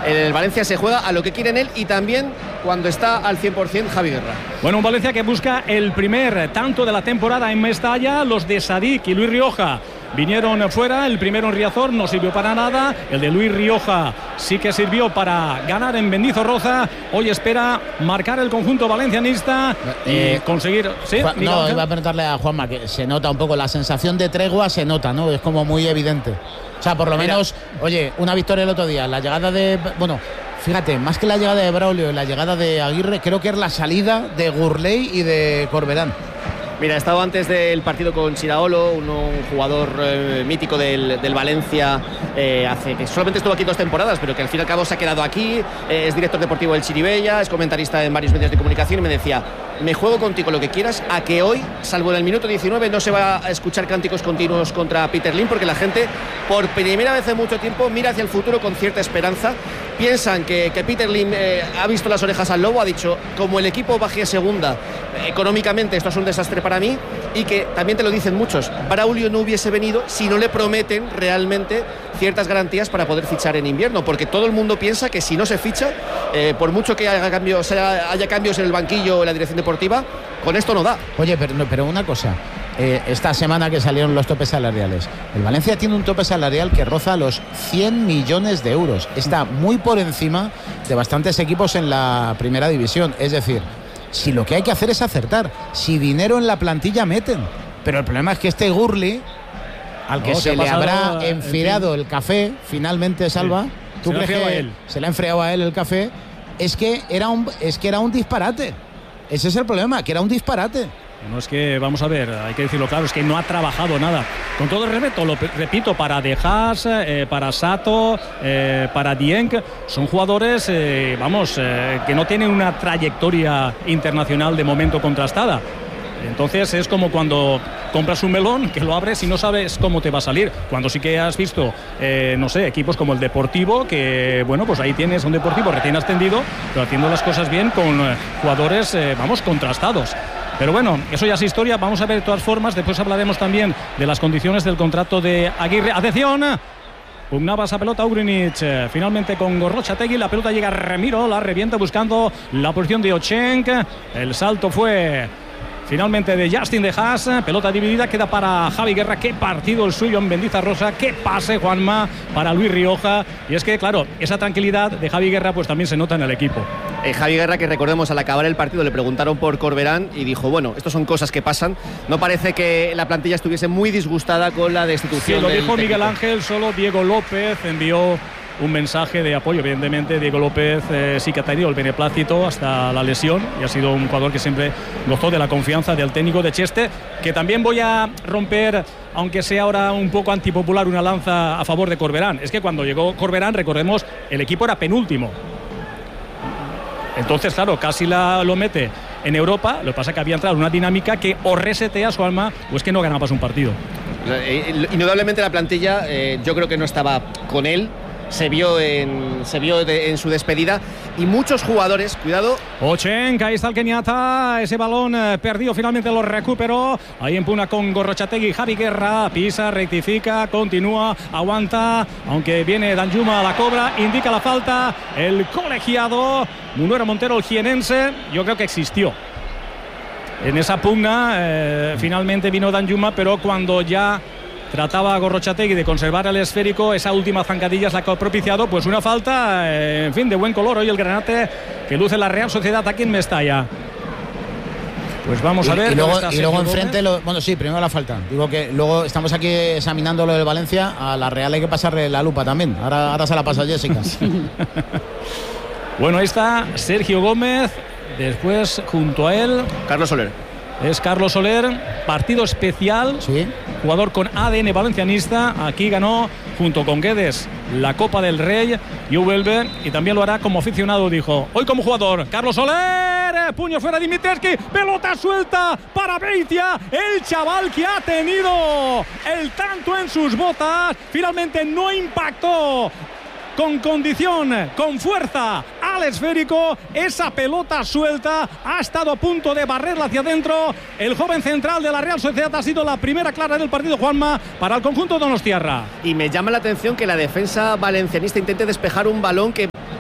El Valencia se juega a lo que quiere en él y también cuando está al 100% Javi Guerra. Bueno, un Valencia que busca el primer tanto de la temporada en Mestalla. Los de Sadik y Luis Rioja vinieron fuera. El primero en Riazor no sirvió para nada. El de Luis Rioja sí que sirvió para ganar en Mendizorroza. Hoy espera marcar el conjunto valencianista y conseguir... ¿Sí? No, iba a preguntarle a Juanma, que se nota un poco la sensación de tregua, se nota, ¿no? Es como muy evidente. O sea, por lo menos, oye, una victoria el otro día, la llegada de... Bueno, fíjate, más que la llegada de Braulio y la llegada de Aguirre, creo que es la salida de Gurley y de Corberán. Mira, he estado antes del partido con Chiraolo, un jugador mítico del Valencia, que solamente estuvo aquí 2 temporadas, pero que al fin y al cabo se ha quedado aquí, es director deportivo del Chirivella, es comentarista en varios medios de comunicación y me decía: me juego contigo lo que quieras, a que hoy, salvo en el minuto 19, no se va a escuchar cánticos continuos contra Peter Lim, porque la gente, por primera vez en mucho tiempo, mira hacia el futuro con cierta esperanza. Piensan que Peter Lim ha visto las orejas al lobo, ha dicho: como el equipo baje a segunda, económicamente esto es un desastre para mí, y que también te lo dicen muchos, Braulio no hubiese venido si no le prometen realmente ciertas garantías para poder fichar en invierno, porque todo el mundo piensa que si no se ficha, por mucho que haya cambios en el banquillo o en la dirección deportiva, con esto no da. Oye, pero una cosa, esta semana que salieron los topes salariales, el Valencia tiene un tope salarial que roza los 100 millones de euros, está muy por encima de bastantes equipos en la primera división. Es decir, si lo que hay que hacer es acertar, si dinero en la plantilla meten, pero el problema es que este Gurley, al que se le habrá enfriado el café, finalmente, Salva, ¿tú crees que se le ha enfriado a él el café? Es que era un disparate. Ese es el problema, que era un disparate. No, es que, vamos a ver, hay que decirlo claro, es que no ha trabajado nada. Con todo el respeto, lo repito, para De Haas, para Sato, para Dieng, son jugadores, que no tienen una trayectoria internacional de momento contrastada. Entonces es como cuando compras un melón, que lo abres y no sabes cómo te va a salir. Cuando sí que has visto, no sé, equipos como el Deportivo, que, bueno, pues ahí tienes un Deportivo recién ascendido, pero haciendo las cosas bien con jugadores, contrastados. Pero bueno, eso ya es historia. Vamos a ver de todas formas. Después hablaremos también de las condiciones del contrato de Aguirre. ¡Atención! Pugnaba esa pelota Ugrinic. Finalmente con Gorrochategui. La pelota llega a Remiro. La revienta buscando la posición de Ochenk. El salto fue finalmente de Justin De Haas. Pelota dividida, queda para Javi Guerra. Qué partido el suyo en Mendizorroza. Qué pase, Juanma, para Luis Rioja. Y es que, claro, esa tranquilidad de Javi Guerra pues también se nota en el equipo. Javi Guerra, que recordemos, al acabar el partido le preguntaron por Corberán y dijo: bueno, estas son cosas que pasan. No parece que la plantilla estuviese muy disgustada con la destitución. Sí, lo dijo Miguel Ángel. Solo Diego López envió un mensaje de apoyo. Evidentemente Diego López sí que ha tenido el beneplácito hasta la lesión y ha sido un jugador que siempre gozó de la confianza del técnico de Cheste, que también voy a romper, aunque sea ahora un poco antipopular, una lanza a favor de Corberán. Es que cuando llegó Corberán, recordemos, el equipo era penúltimo. Entonces, claro, casi lo mete en Europa. Lo que pasa es que había entrado en una dinámica que o resetea su alma o es que no ganabas un partido. Indudablemente la plantilla, yo creo que no estaba con él. Se vio en su despedida y muchos jugadores, cuidado. Ochenk, ahí está el keniata, ese balón perdido, finalmente lo recuperó. Ahí empuna con Gorrochategui, Javi Guerra, pisa, rectifica, continúa, aguanta, aunque viene Danjuma a la cobra, indica la falta, el colegiado Munuera Montero, el jienense. Yo creo que existió en esa pugna, finalmente vino Danjuma, pero cuando ya trataba a Gorrochategui de conservar el esférico, esa última zancadilla es la que ha propiciado pues una falta, en fin, de buen color hoy el granate que luce la Real Sociedad aquí en Mestalla. Pues vamos a ver. Y luego enfrente, primero la falta. Digo que luego estamos aquí examinando lo del Valencia. A la Real hay que pasarle la lupa también. Ahora se la pasa Jessica. Bueno, ahí está Sergio Gómez. Después, junto a él, Carlos Soler. Es Carlos Soler, partido especial, sí. Jugador con ADN valencianista. Aquí ganó junto con Guedes la Copa del Rey y vuelve y también lo hará como aficionado, dijo. Hoy como jugador, Carlos Soler, puño fuera Dimitrescu, pelota suelta para Beitia, el chaval que ha tenido el tanto en sus botas, finalmente no impactó con condición, con fuerza al esférico. Esa pelota suelta ha estado a punto de barrerla hacia adentro. El joven central de la Real Sociedad ha sido la primera clara del partido, Juanma, para el conjunto donostiarra. Y me llama la atención que la defensa valencianista intente despejar un balón que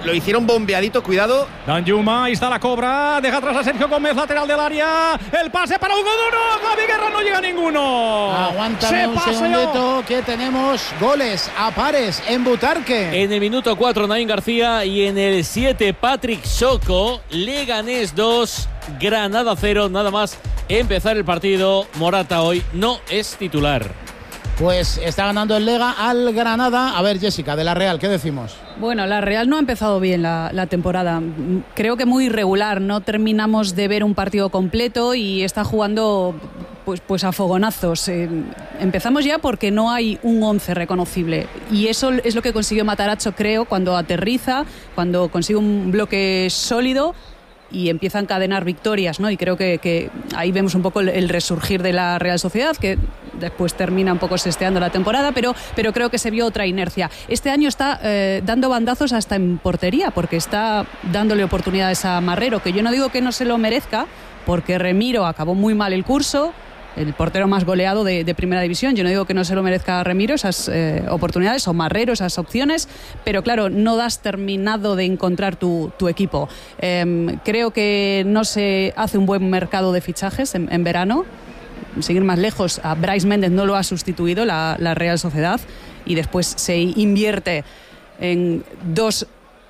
lo hicieron bombeadito, cuidado. Danjuma, ahí está la cobra, deja atrás a Sergio Gómez, lateral del área, el pase para Hugo Duro, Javi Guerra no llega ninguno. Aguántame un segundito que tenemos goles a pares en Butarque. En el minuto 4 Naim García y en el 7 Patrick Choco. Leganés 2, Granada 0, nada más empezar el partido. Morata hoy no es titular. Pues está ganando el Lega al Granada. A ver, Jessica, de la Real, ¿qué decimos? Bueno, la Real no ha empezado bien la temporada. Creo que muy irregular. No terminamos de ver un partido completo y está jugando pues a fogonazos. Empezamos ya porque no hay un 11 reconocible. Y eso es lo que consiguió Matarazzo, creo, cuando aterriza, cuando consigue un bloque sólido y empieza a encadenar victorias, ¿no? Y creo que ahí vemos un poco el resurgir de la Real Sociedad, que después termina un poco sesteando la temporada, pero creo que se vio otra inercia. Este año está dando bandazos hasta en portería, porque está dándole oportunidades a Marrero, que yo no digo que no se lo merezca, porque Remiro acabó muy mal el curso, el portero más goleado de Primera División. Yo no digo que no se lo merezca Remiro esas oportunidades, o Marrero esas opciones, pero claro, no das terminado de encontrar tu equipo. Creo que no se hace un buen mercado de fichajes en verano. Seguir más lejos, a Brais Méndez no lo ha sustituido la Real Sociedad, y después se invierte en dos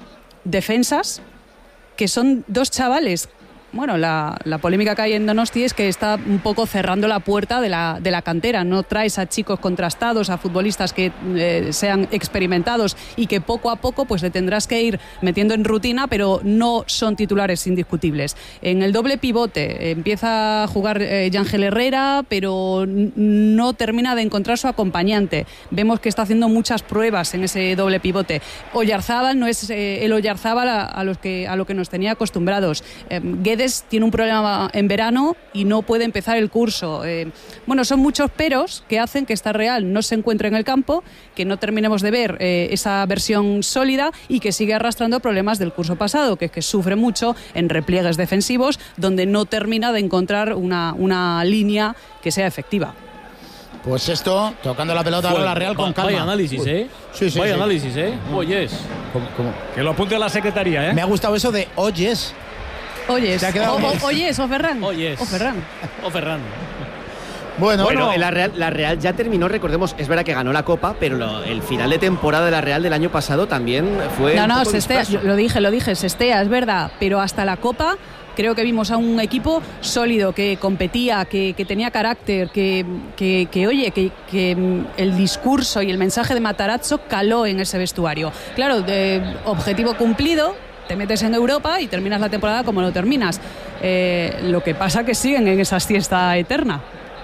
defensas que son dos chavales. Bueno, la polémica que hay en Donosti es que está un poco cerrando la puerta de la cantera. No traes a chicos contrastados, a futbolistas que sean experimentados y que poco a poco pues le tendrás que ir metiendo en rutina, pero no son titulares indiscutibles. En el doble pivote empieza a jugar Yángel Herrera, pero no termina de encontrar su acompañante. Vemos que está haciendo muchas pruebas en ese doble pivote. Oyarzábal no es el Oyarzábal a lo que nos tenía acostumbrados. Guedes tiene un problema en verano y no puede empezar el curso. Bueno, son muchos peros que hacen que esta Real no se encuentre en el campo, que no terminemos de ver esa versión sólida y que sigue arrastrando problemas del curso pasado, que es que sufre mucho en repliegues defensivos, donde no termina de encontrar una línea que sea efectiva. Pues esto, tocando la pelota ahora la Real con calma. Vaya análisis, ¿eh? Sí, vaya análisis, ¿eh? Oyes. ¿Cómo? Que lo apunte a la secretaría, ¿eh? Me ha gustado eso de oyes. Oyes, o Ferran. Oyes. O Ferran. O Ferran. Bueno, la Real ya terminó, recordemos, es verdad que ganó la Copa, pero el final de temporada de la Real del año pasado también fue Sestea, lo dije, Sestea, es verdad, pero hasta la Copa creo que vimos a un equipo sólido, que competía, que tenía carácter, que el discurso y el mensaje de Matarazzo caló en ese vestuario. Claro, objetivo cumplido. Te metes en Europa y terminas la temporada como lo terminas. Lo que pasa que siguen en esa siesta eterna.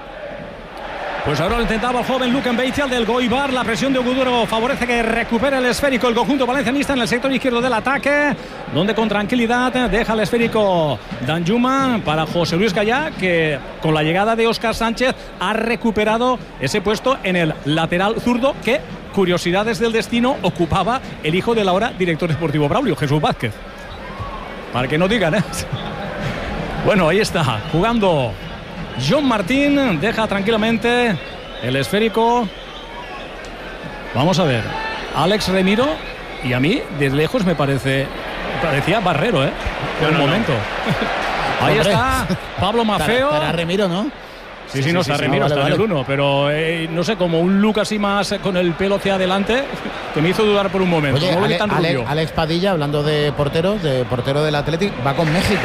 Pues ahora lo intentaba el joven Luken Beitial del Goibar. La presión de Oguduro favorece que recupere el esférico el conjunto valencianista en el sector izquierdo del ataque, donde con tranquilidad deja el esférico Danjuma para José Luis Gallá, que con la llegada de Óscar Sánchez ha recuperado ese puesto en el lateral zurdo que, curiosidades del destino, ocupaba el hijo del ahora director deportivo Braulio, Jesús Vázquez. Para que no digan, ¿eh? Bueno, ahí está, jugando John Martín, deja tranquilamente el esférico. Vamos a ver, Alex Remiro, y a mí, desde lejos, parecía Barrero, ¿eh? Por un momento. Ahí está, Pablo Maffeo. Para Remiro, ¿no? Sí, no está Remiro, está en el 1, pero no sé, como un look así más con el pelo hacia adelante, que me hizo dudar por un momento. Oye, Alex Padilla, hablando de portero del Athletic, va con México.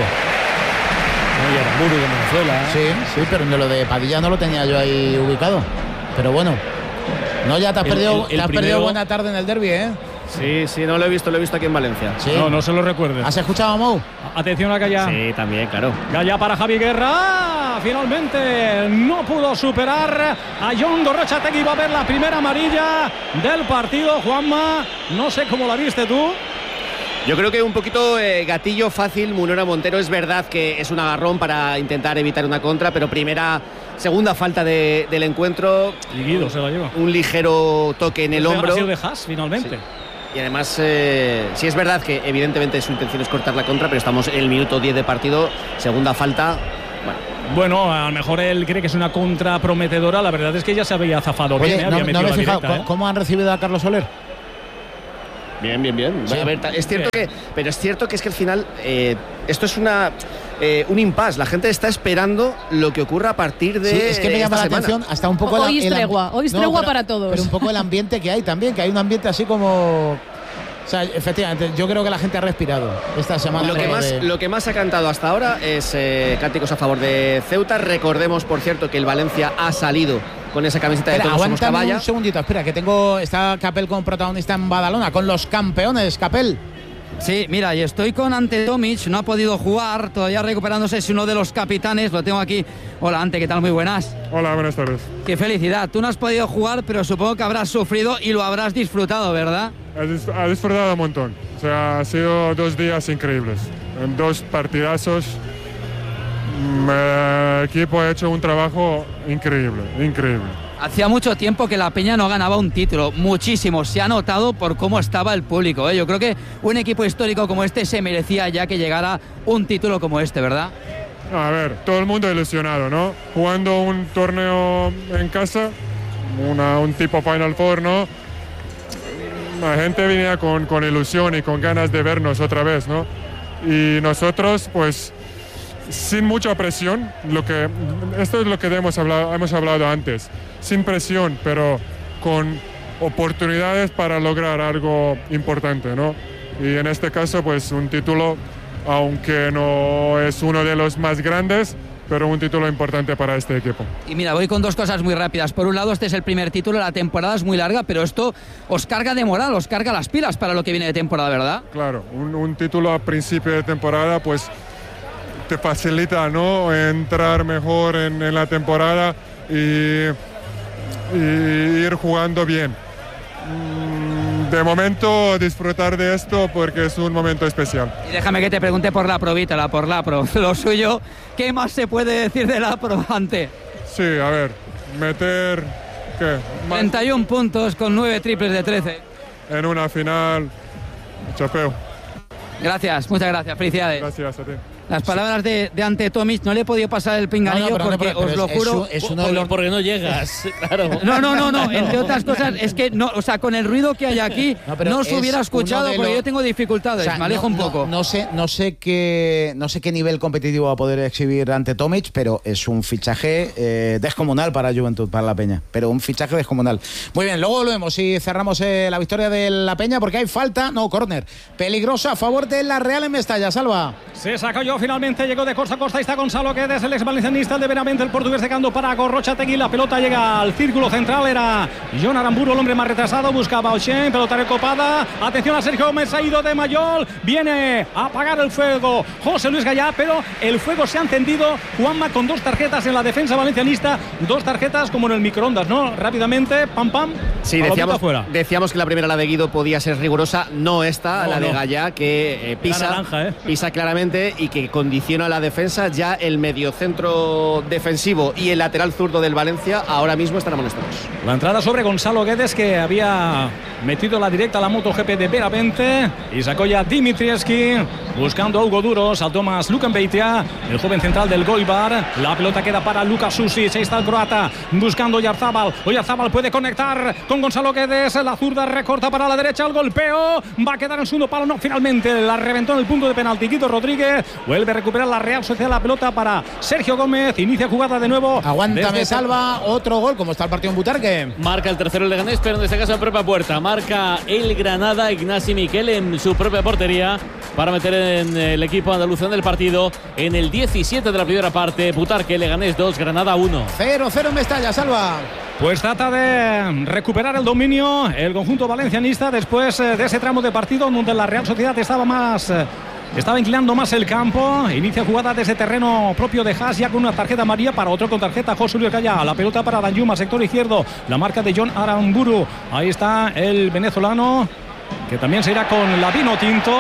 Y Aramburu de Venezuela. Sí, pero lo de Padilla no lo tenía yo ahí ubicado. Pero bueno, no, ya te has perdido buena tarde en el derbi, ¿eh? Sí, no lo he visto aquí en Valencia. ¿Sí? No se lo recuerdes. ¿Has escuchado a Mou? Atención a Gallá. Sí, también, claro. Gallá para Javi Guerra. Finalmente no pudo superar a Jon Gorrotxategi. Va a ver la primera amarilla del partido. Juanma, no sé cómo la viste tú. Yo creo que un poquito gatillo fácil Munera Montero. Es verdad que es un agarrón para intentar evitar una contra, pero segunda falta del encuentro. Guido se la lleva. Un ligero toque en el hombro. Ha sido de Haas, finalmente. Sí. Y además, sí es verdad que evidentemente su intención es cortar la contra, pero estamos en el minuto 10 de partido, segunda falta. Bueno, a lo mejor él cree que es una contra prometedora. La verdad es que ya se había zafado. Oye, bien, había metido no me he fijado, directa, ¿cómo han recibido a Carlos Soler? Bien. Sí. A ver, es cierto que es que al final esto es un impasse. La gente está esperando lo que ocurra a partir de Sí, es que me llama la esta semana. atención hasta un poco Hoy es tregua para todos. Pero un poco el ambiente que hay también, que hay un ambiente así como... O sea, efectivamente, yo creo que la gente ha respirado esta semana. Lo que más ha cantado hasta ahora es cánticos a favor de Ceuta. Recordemos, por cierto, que el Valencia ha salido con esa camiseta de Todos Somos Caballa. Un segundito, espera, que está Capel como protagonista en Badalona, con los campeones, Capel. Sí, mira, y estoy con Ante Tomic, no ha podido jugar, todavía recuperándose, es uno de los capitanes, lo tengo aquí. Hola Ante, ¿qué tal? Muy buenas. Hola, buenas tardes. Qué felicidad, tú no has podido jugar, pero supongo que habrás sufrido y lo habrás disfrutado, ¿verdad? Ha disfrutado un montón, o sea, ha sido 2 días increíbles, en 2 partidazos. El equipo ha hecho un trabajo increíble. Hacía mucho tiempo que la Peña no ganaba un título, muchísimo, se ha notado por cómo estaba el público, ¿eh? Yo creo que un equipo histórico como este se merecía ya que llegara un título como este, ¿verdad? A ver, todo el mundo ilusionado, ¿no? Jugando un torneo en casa, un tipo Final Four, ¿no? La gente venía con ilusión y con ganas de vernos otra vez, ¿no? Y nosotros, pues, sin mucha presión, esto es lo que hemos hablado antes, sin presión, pero con oportunidades para lograr algo importante, ¿no? Y en este caso, pues, un título, aunque no es uno de los más grandes, pero un título importante para este equipo. Y mira, voy con 2 cosas muy rápidas. Por un lado, este es el primer título, la temporada es muy larga, pero esto os carga de moral, os carga las pilas para lo que viene de temporada, ¿verdad? Claro, un título a principio de temporada, pues te facilita, ¿no?, entrar mejor en la temporada y ir jugando bien. De momento disfrutar de esto porque es un momento especial. Y déjame que te pregunte por la probita, por la pro. Lo suyo, ¿qué más se puede decir de la pro, Ante? Sí, a ver, meter... ¿qué? 31 puntos con 9 triples de 13. En una final, chapeo. Gracias, muchas gracias, felicidades. Gracias a ti. Las palabras de Ante Tomic, no le he podido pasar el pinganillo porque os lo juro. Es uno de los... Porque no llegas, claro. No, entre otras cosas, es que no, o sea, con el ruido que hay aquí, no se hubiera escuchado porque yo tengo dificultades, me alejo un poco. No sé qué nivel competitivo va a poder exhibir Ante Tomic, pero es un fichaje descomunal para Juventud, para la Peña. Pero un fichaje descomunal. Muy bien, luego lo vemos y cerramos la victoria de la Peña porque hay córner peligrosa a favor de la Real en Mestalla. Salva. Se sacó yo finalmente, llegó de costa a costa. Está Gonzalo Guedes, el ex valencianista, el de Benavente, el portugués dejando para Gorrochategui. La pelota llega al círculo central, era Jon Aramburu, el hombre más retrasado, buscaba a Ochen, pelota recopada. Atención a Sergio Gómez, ha ido de Mayol, viene a apagar el fuego José Luis Gallá, pero el fuego se ha encendido, Juanma, con 2 tarjetas en la defensa valencianista, 2 tarjetas como en el microondas, ¿no? Rápidamente, pam. Sí, decíamos que la primera, la de Guido, podía ser rigurosa, no esta, la de Gallá, que pisa claramente y que condiciona la defensa. Ya el mediocentro defensivo y el lateral zurdo del Valencia ahora mismo están amonestados. La entrada sobre Gonzalo Guedes, que había metido la directa a la MotoGP de Benavente, y sacó ya Dimitrieski buscando a Hugo Duro. Saltó más Lukan Beitia, el joven central del Goibar. La pelota queda para Lukas Susic, ahí está el croata buscando Oyarzábal. Oyarzábal puede conectar con Gonzalo Guedes, la zurda recorta para la derecha, el golpeo va a quedar en segundo palo, no, finalmente la reventó en el punto de penalti Guido Rodríguez. Vuelve a recuperar la Real Sociedad la pelota para Sergio Gómez, inicia jugada de nuevo. Aguántame, Salva, otro gol. ¿Cómo está el partido en Butarque? Marca el tercero el Leganés, pero en este caso en propia puerta. Marca el Granada, Ignasi Miquel en su propia portería para meter en el equipo andaluz del partido en el 17 de la primera parte. Butarque, Leganés 2, Granada 1. 0-0 en Mestalla, Salva. Pues trata de recuperar el dominio el conjunto valencianista después de ese tramo de partido donde la Real Sociedad estaba inclinando más el campo. Inicia jugada desde terreno propio de Haas, ya con una tarjeta amarilla, para otro con tarjeta José Luis Gallá. La pelota para Danjuma, sector izquierdo, la marca de Jon Aramburu. Ahí está el venezolano, que también se irá con la vino tinto.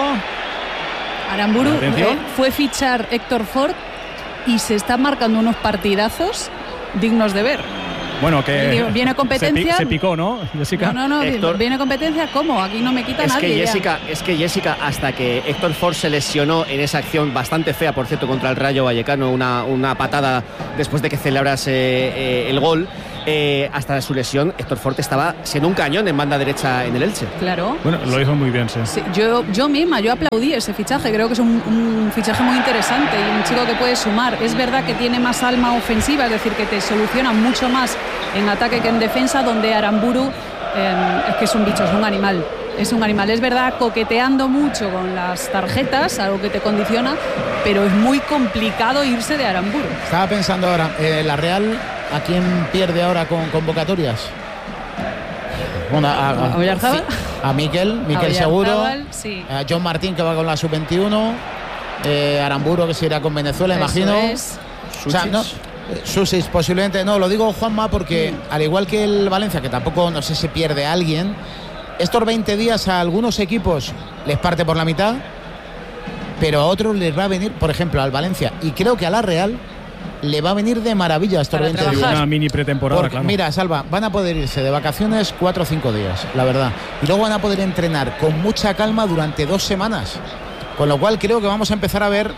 Aramburu fue fichar Héctor Ford y se están marcando unos partidazos dignos de ver. Bueno, que viene competencia. Se picó, ¿no, Jessica? No, Héctor, viene competencia, ¿cómo? Aquí no me quita nadie. Es que Jessica, hasta que Héctor Ford se lesionó en esa acción bastante fea, por cierto, contra el Rayo Vallecano, una patada después de que celebrase el gol, hasta su lesión, Héctor Fort estaba siendo un cañón en banda derecha en el Elche. Claro. Bueno, lo hizo muy bien, sí. Sí, yo misma aplaudí ese fichaje. Creo que es un fichaje muy interesante y un chico que puede sumar. Es verdad que tiene más alma ofensiva, es decir, que te soluciona mucho más en ataque que en defensa, donde Aramburu es que es un bicho, es un animal. Es un animal, es verdad, coqueteando mucho con las tarjetas, algo que te condiciona, pero es muy complicado irse de Aramburu. Estaba pensando ahora, la Real, ¿a quién pierde ahora con convocatorias? Bueno, ¿A Oyarzábal? A Miquel seguro, sí. a John Martín, que va con la sub-21, Aramburu, que se irá con Venezuela, Eso imagino. es. O sea, no, Susis, posiblemente no, lo digo, Juanma, porque al igual que el Valencia, que tampoco, no sé si pierde a alguien, estos 20 días a algunos equipos les parte por la mitad, pero a otros les va a venir, por ejemplo, al Valencia, y creo que a la Real le va a venir de maravilla estos 20 días. Una mini pretemporada, Porque, claro. mira, Salva, van a poder irse de vacaciones 4 o 5 días, la verdad, y luego van a poder entrenar con mucha calma durante 2 semanas, con lo cual creo que vamos a empezar a ver...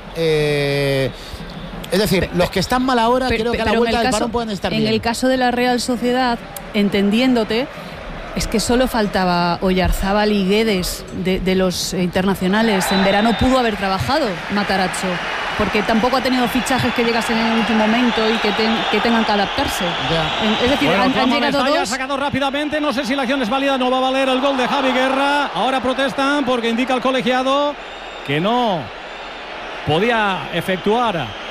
es decir, los que están mal ahora, creo que a la vuelta del parón pueden estar bien. En el caso de la Real Sociedad, entendiéndote, es que solo faltaba Oyarzábal y Guedes de los internacionales. En verano pudo haber trabajado Matarazzo, porque tampoco ha tenido fichajes que llegasen en el último momento y que tengan que adaptarse. Es decir, bueno, han llegado Mestalla ha dos. sacado rápidamente, no sé si la acción es válida, no va a valer el gol de Javi Guerra. Ahora protestan porque indica el colegiado que no podía efectuar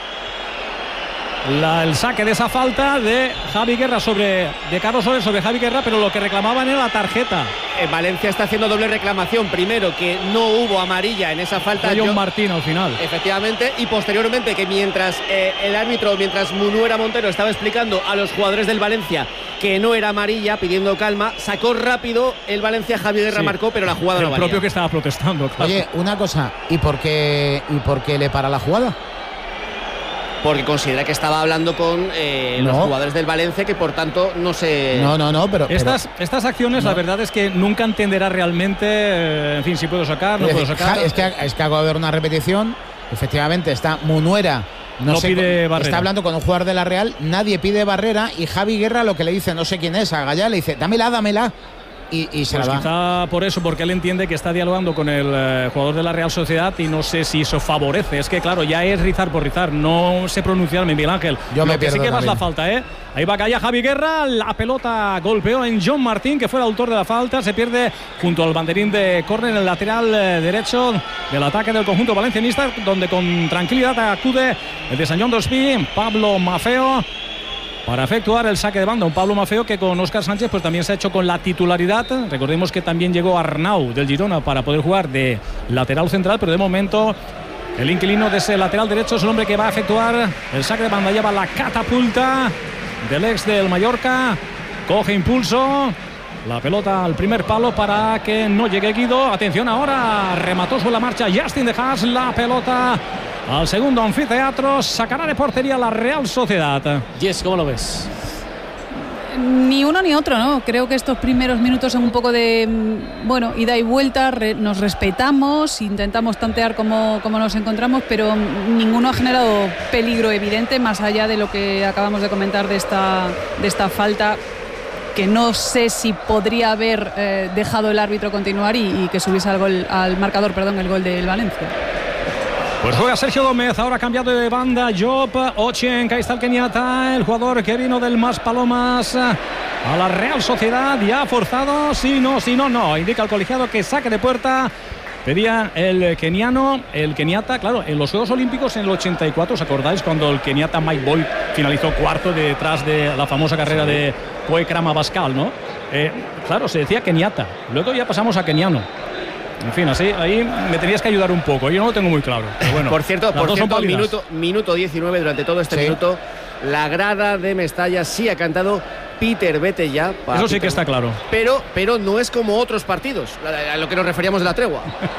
el saque de esa falta de Javi Guerra de Carlos Soler sobre Javi Guerra, pero lo que reclamaban era la tarjeta. Valencia está haciendo doble reclamación. Primero, que no hubo amarilla en esa falta. John Martín al final. Efectivamente, y posteriormente que mientras el árbitro, mientras Munuera Montero estaba explicando a los jugadores del Valencia que no era amarilla, pidiendo calma, sacó rápido el Valencia, Javi Guerra marcó, pero la jugada no valía. El propio que estaba protestando, claro. Oye, una cosa, ¿y por qué le para la jugada? Porque considera que estaba hablando con los jugadores del Valencia, que por tanto no se... No, pero... Estas acciones, la verdad es que nunca entenderá realmente, en fin, si puedo sacar, no puedo sacar. Es que acabo de ver una repetición, efectivamente está Munuera, no sé, pide barrera. Está hablando con un jugador de la Real, nadie pide barrera, y Javi Guerra lo que le dice, no sé quién es, a Gallá le dice, dámela. Y se pues la da. Quizá por eso, porque él entiende que está dialogando con el jugador de la Real Sociedad y no sé si eso favorece. Es que claro, ya es rizar por rizar, no sé pronunciarme, Miguel Ángel. Yo me pierdo sí que también. más la falta, Ahí va Gaya Javi Guerra, la pelota golpeó en John Martín, que fue el autor de la falta, se pierde junto al banderín de córner en el lateral derecho del ataque del conjunto valencianista, donde con tranquilidad acude el de Sant Joan d'Espí, Pablo Maffeo, para efectuar el saque de banda. Un Pablo Maffeo que con Óscar Sánchez pues también se ha hecho con la titularidad. Recordemos que también llegó Arnau del Girona para poder jugar de lateral central, pero de momento el inquilino de ese lateral derecho es el hombre que va a efectuar el saque de banda. Lleva la catapulta del ex del Mallorca, coge impulso, la pelota al primer palo para que no llegue Guido. Atención, ahora remató sobre la marcha Justin de Haas, la pelota al segundo anfiteatro, sacará de portería la Real Sociedad. Jess, ¿cómo lo ves? Ni uno ni otro, ¿no? Creo que estos primeros minutos son un poco de, ida y vuelta, nos respetamos, intentamos tantear como nos encontramos, pero ninguno ha generado peligro evidente, más allá de lo que acabamos de comentar de esta falta, que no sé si podría haber dejado el árbitro continuar y que subiese al marcador, el gol del Valencia. Pues juega Sergio Gómez, ahora cambiado de banda, Job Ochen, ahí está el keniata, el jugador que vino del Mas Palomas a la Real Sociedad, ya forzado, si no, indica el colegiado que saque de puerta. Pedía el keniata, claro, en los Juegos Olímpicos en el 84, ¿os acordáis? Cuando el keniata Mike Boyd finalizó cuarto detrás de la famosa carrera de Koe Krama-Bascal, ¿no? Claro, se decía keniata, luego ya pasamos a keniano. En fin, así, ahí me tenías que ayudar un poco. Yo no lo tengo muy claro. Pero bueno, por cierto, minuto 19, durante todo este minuto, la grada de Mestalla sí ha cantado Peter, vete ya. Eso sí que está claro. Pero no es como otros partidos, a lo que nos referíamos de la tregua.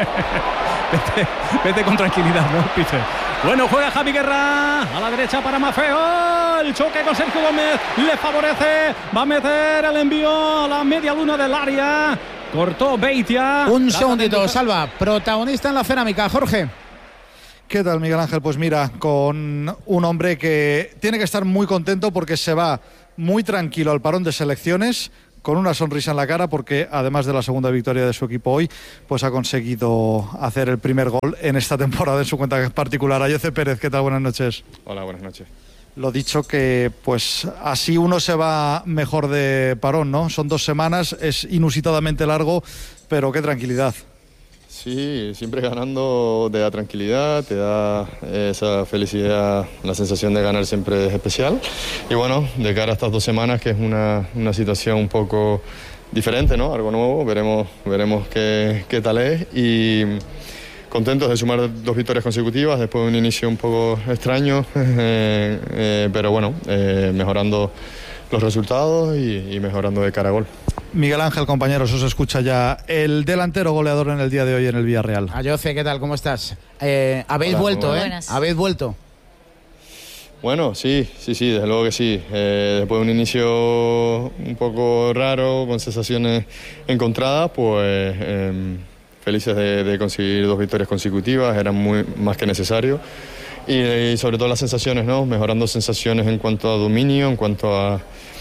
vete con tranquilidad, ¿no, Peter? Bueno, juega Javi Guerra a la derecha para Maffeo. El choque con Sergio Gómez le favorece. Va a meter el envío a la media luna del área. Cortó Beitia. Un segundito, Salva. Protagonista en la cerámica, Jorge. ¿Qué tal, Miguel Ángel? Pues mira, con un hombre que tiene que estar muy contento porque se va muy tranquilo al parón de selecciones, con una sonrisa en la cara, porque además de la segunda victoria de su equipo hoy, pues ha conseguido hacer el primer gol en esta temporada en su cuenta particular. Ayoce Pérez, ¿qué tal? Buenas noches. Hola, buenas noches. Lo dicho, que pues así uno se va mejor de parón, ¿no? Son 2 semanas, es inusitadamente largo, pero qué tranquilidad. Sí, siempre ganando te da tranquilidad, te da esa felicidad, la sensación de ganar siempre es especial. Y bueno, de cara a estas 2 semanas, que es una situación un poco diferente, ¿no? Algo nuevo, veremos qué tal es. Y contentos de sumar 2 victorias consecutivas después de un inicio un poco extraño, pero bueno, mejorando los resultados y mejorando de cara a gol. Miguel Ángel, compañeros, os escucha ya el delantero goleador en el día de hoy en el Villarreal. Ayoce, ¿qué tal? ¿Cómo estás? Habéis Hola, vuelto, ¿eh? buenas. Habéis vuelto. Bueno, sí, desde luego que sí. Después de un inicio un poco raro, con sensaciones encontradas, pues felices de conseguir 2 victorias consecutivas, eran más que necesario. Y sobre todo las sensaciones, ¿no? Mejorando sensaciones en cuanto a dominio, en cuanto a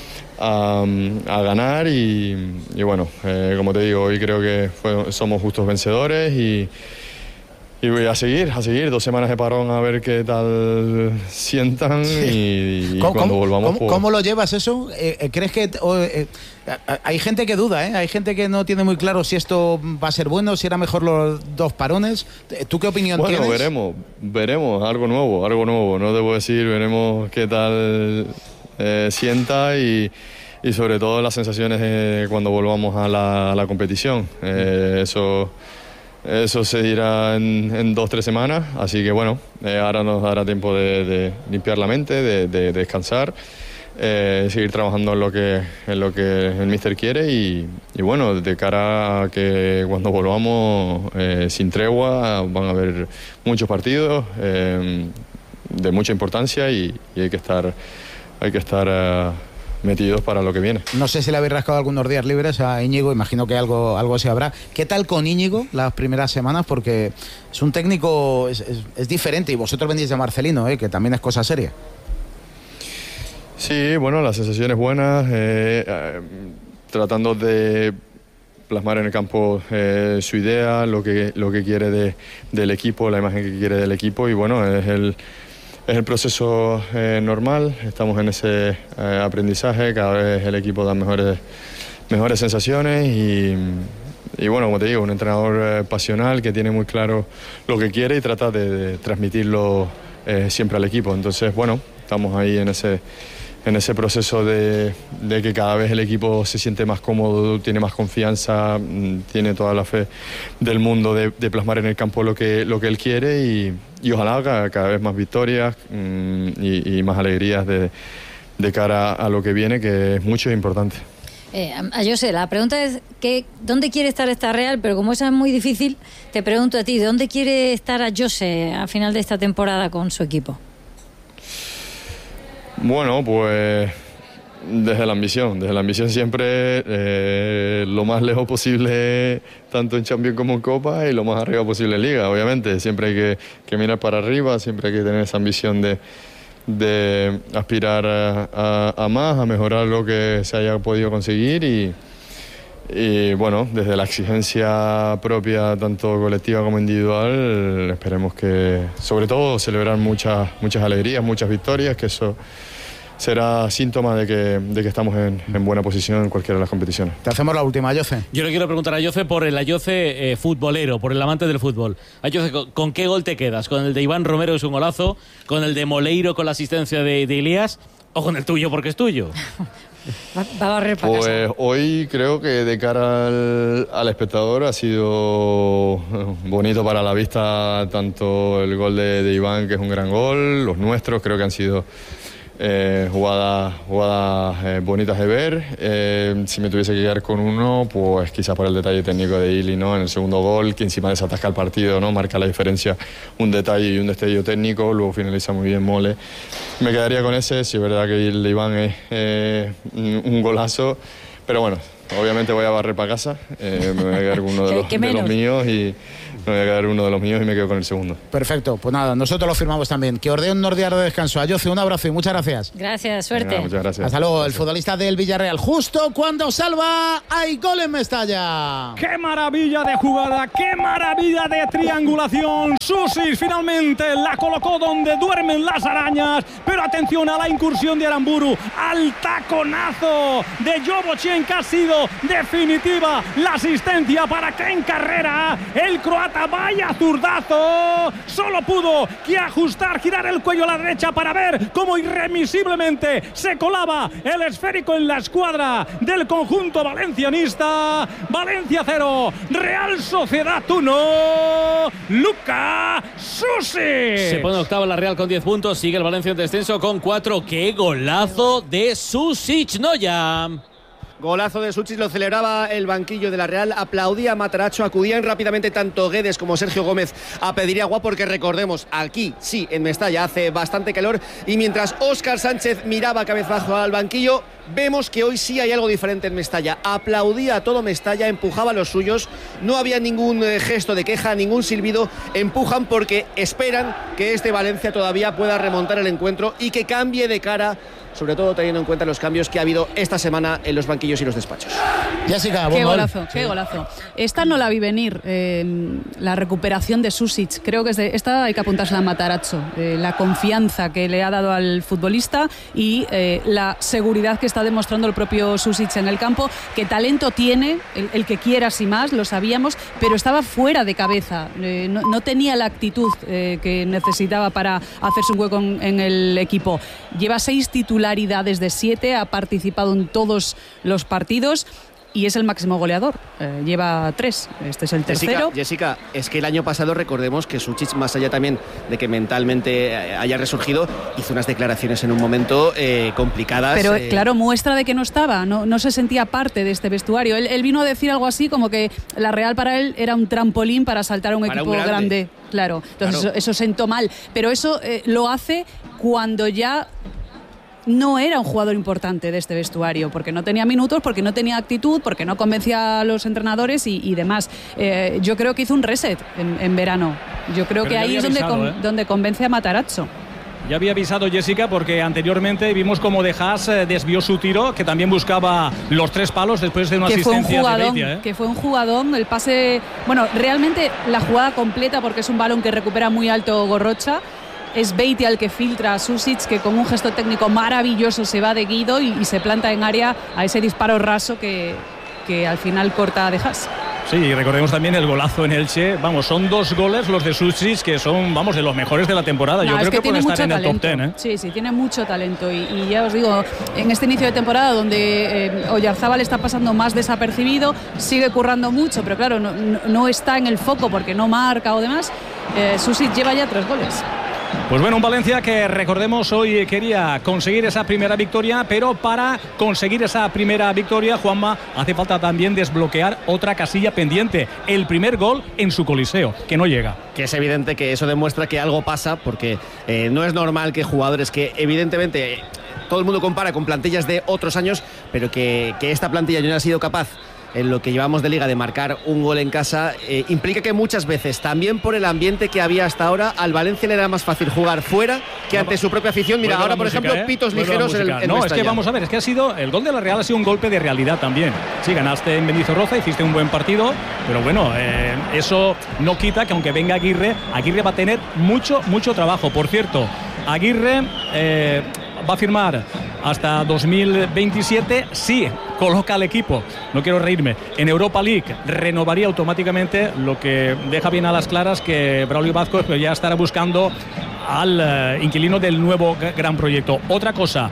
ganar y bueno, como te digo, hoy creo que somos justos vencedores y voy a seguir 2 semanas de parón a ver qué tal sientan y cuando volvamos. ¿Cómo lo llevas eso? ¿Crees que hay gente que duda, hay gente que no tiene muy claro si esto va a ser bueno, si era mejor los 2 parones? ¿Tú qué opinión tienes? Bueno, veremos, algo nuevo, no debo decir, veremos qué tal sienta y sobre todo las sensaciones cuando volvamos a la competición. Eso se dirá en 2-3 semanas, así que bueno, ahora nos dará tiempo de limpiar la mente, de descansar, seguir trabajando en lo que el míster quiere y bueno, de cara a que cuando volvamos sin tregua van a haber muchos partidos de mucha importancia y hay que estar metidos para lo que viene. No sé si le habéis rascado algunos días libres a Íñigo, imagino que algo se habrá. ¿Qué tal con Íñigo las primeras semanas? Porque es un técnico, es diferente y vosotros venís de Marcelino, que también es cosa seria. Sí, bueno, las sensaciones buenas, tratando de plasmar en el campo su idea, lo que quiere del equipo, la imagen que quiere del equipo y bueno, es el proceso normal, estamos en ese aprendizaje, cada vez el equipo da mejores sensaciones y bueno, como te digo, un entrenador pasional que tiene muy claro lo que quiere y trata de transmitirlo siempre al equipo. Entonces, bueno, estamos ahí en ese proceso de que cada vez el equipo se siente más cómodo, tiene más confianza, tiene toda la fe del mundo de plasmar en el campo lo que él quiere y ojalá cada vez más victorias y más alegrías de cara a lo que viene, que es mucho e importante. Ayoce, la pregunta es ¿dónde quiere estar esta Real? Pero como esa es muy difícil, te pregunto a ti, ¿dónde quiere estar Ayoce a final de esta temporada con su equipo? Bueno, pues desde la ambición siempre lo más lejos posible, tanto en Champions como en Copa y lo más arriba posible en Liga, obviamente. Siempre hay que mirar para arriba, siempre hay que tener esa ambición de aspirar a más, a mejorar lo que se haya podido conseguir y bueno, desde la exigencia propia, tanto colectiva como individual, esperemos que, sobre todo, celebrar muchas alegrías, muchas victorias, que eso será síntoma de que estamos en buena posición en cualquiera de las competiciones. Te hacemos la última, Ayoce. Yo le quiero preguntar a Ayoce por el Ayoce futbolero, por el amante del fútbol. Ayoce, ¿con qué gol te quedas? ¿Con el de Iván Romero, que es un golazo? ¿Con el de Moleiro con la asistencia de Elías? ¿O con el tuyo porque es tuyo? Va a barrer para pues casa. Hoy creo que de cara al espectador ha sido bonito para la vista, tanto el gol de Iván, que es un gran gol, los nuestros creo que han sido jugadas bonitas de ver. Si me tuviese que quedar con uno, pues quizás por el detalle técnico de Ili, ¿no? En el segundo gol, que encima desatasca el partido, ¿no? Marca la diferencia, un detalle y un destello técnico, luego finaliza muy bien Mole. Me quedaría con ese, si es verdad que el de Iván es un golazo, pero bueno, obviamente voy a barrer para casa, me voy a quedar con uno de los míos me voy a quedar uno de los míos y me quedo con el segundo. Perfecto, pues nada, nosotros lo firmamos también. Que os dé un días de descanso. A Jose, un abrazo y muchas gracias. Gracias, suerte. Venga, muchas gracias. Hasta luego, el futbolista del Villarreal. Justo cuando salva, hay gol en Mestalla. ¡Qué maravilla de jugada! ¡Qué maravilla de triangulación! Susic finalmente la colocó donde duermen las arañas. Pero atención a la incursión de Aramburu, al taconazo de Jovocien, que ha sido definitiva la asistencia para que en carrera el croata, vaya zurdazo, solo pudo que ajustar, girar el cuello a la derecha para ver cómo irremisiblemente se colaba el esférico en la escuadra del conjunto valencianista. Valencia 0, Real Sociedad 1, Luka Susic. Se pone octavo la Real con 10 puntos, sigue el Valencia en descenso con 4. ¡Qué golazo de Susic, Noya! Golazo de Susic, lo celebraba el banquillo de la Real, aplaudía a Matarazzo, acudían rápidamente tanto Guedes como Sergio Gómez a pedir agua, porque recordemos, aquí sí, en Mestalla hace bastante calor, y mientras Óscar Sánchez miraba cabezbajo al banquillo, vemos que hoy sí hay algo diferente en Mestalla. Aplaudía a todo Mestalla, empujaba a los suyos, no había ningún gesto de queja, ningún silbido, empujan porque esperan que este Valencia todavía pueda remontar el encuentro y que cambie de cara, sobre todo teniendo en cuenta los cambios que ha habido esta semana en los banquillos y los despachos. Jessica, qué golazo, qué golazo. Esta no la vi venir, la recuperación de Susic. Creo que esta hay que apuntarse a Matarazzo, la confianza que le ha dado al futbolista y la seguridad que está demostrando el propio Susic en el campo, que talento tiene, el que quiera sin más, lo sabíamos, pero estaba fuera de cabeza, no tenía la actitud que necesitaba para hacerse un hueco en el equipo. Lleva 6 titularidades de 7, ha participado en todos los partidos y es el máximo goleador, lleva 3, este es el tercero. Jessica, es que el año pasado recordemos que Susic, más allá también de que mentalmente haya resurgido, hizo unas declaraciones en un momento complicadas. Pero claro, muestra de que no estaba, no se sentía parte de este vestuario. Él vino a decir algo así como que la Real para él era un trampolín para saltar a un equipo grande. Claro, entonces claro. Eso sentó mal, pero eso lo hace cuando ya no era un jugador importante de este vestuario, porque no tenía minutos, porque no tenía actitud, porque no convencía a los entrenadores y demás. Yo creo que hizo un reset en verano. Yo creo que ahí es donde convence a Matarazzo. Ya había avisado Jessica, porque anteriormente vimos como De Haas desvió su tiro, que también buscaba los 3 palos después de una asistencia de Beitia. Que fue un jugadón, el pase, bueno, realmente la jugada completa, porque es un balón que recupera muy alto Gorrocha. Es Beitia el que filtra a Susic, que con un gesto técnico maravilloso se va de Guido y se planta en área a ese disparo raso que al final corta a De Haas. Sí, y recordemos también el golazo en Elche. Vamos, son 2 goles los de Susic que son, vamos, de los mejores de la temporada. Yo creo que puede estar en el top 10. Sí, tiene mucho talento y ya os digo, en este inicio de temporada donde Oyarzábal está pasando más desapercibido, sigue currando mucho, pero claro, no está en el foco porque no marca o demás. Susic lleva ya 3 goles. Pues bueno, un Valencia que, recordemos, hoy quería conseguir esa primera victoria, pero para conseguir esa primera victoria, Juanma, hace falta también desbloquear otra casilla pendiente, el primer gol en su Coliseo, que no llega. Que es evidente que eso demuestra que algo pasa, porque no es normal que jugadores que evidentemente todo el mundo compara con plantillas de otros años, pero que esta plantilla no ha sido capaz en lo que llevamos de liga de marcar un gol en casa, implica que muchas veces, también por el ambiente que había hasta ahora, al Valencia le era más fácil jugar fuera que ante su propia afición. Mira, ahora por ejemplo, pitos ligeros en No, Mestalla. Es que vamos a ver, es que el gol de la Real ha sido un golpe de realidad también. Sí, ganaste en Mendizorroza, hiciste un buen partido, pero bueno, eso no quita que aunque venga Aguirre va a tener mucho trabajo. Por cierto, Aguirre va a firmar hasta 2027, sí, coloca al equipo, no quiero reírme, en Europa League, renovaría automáticamente, lo que deja bien a las claras que Braulio Vázquez ya estará buscando al inquilino del nuevo gran proyecto. Otra cosa,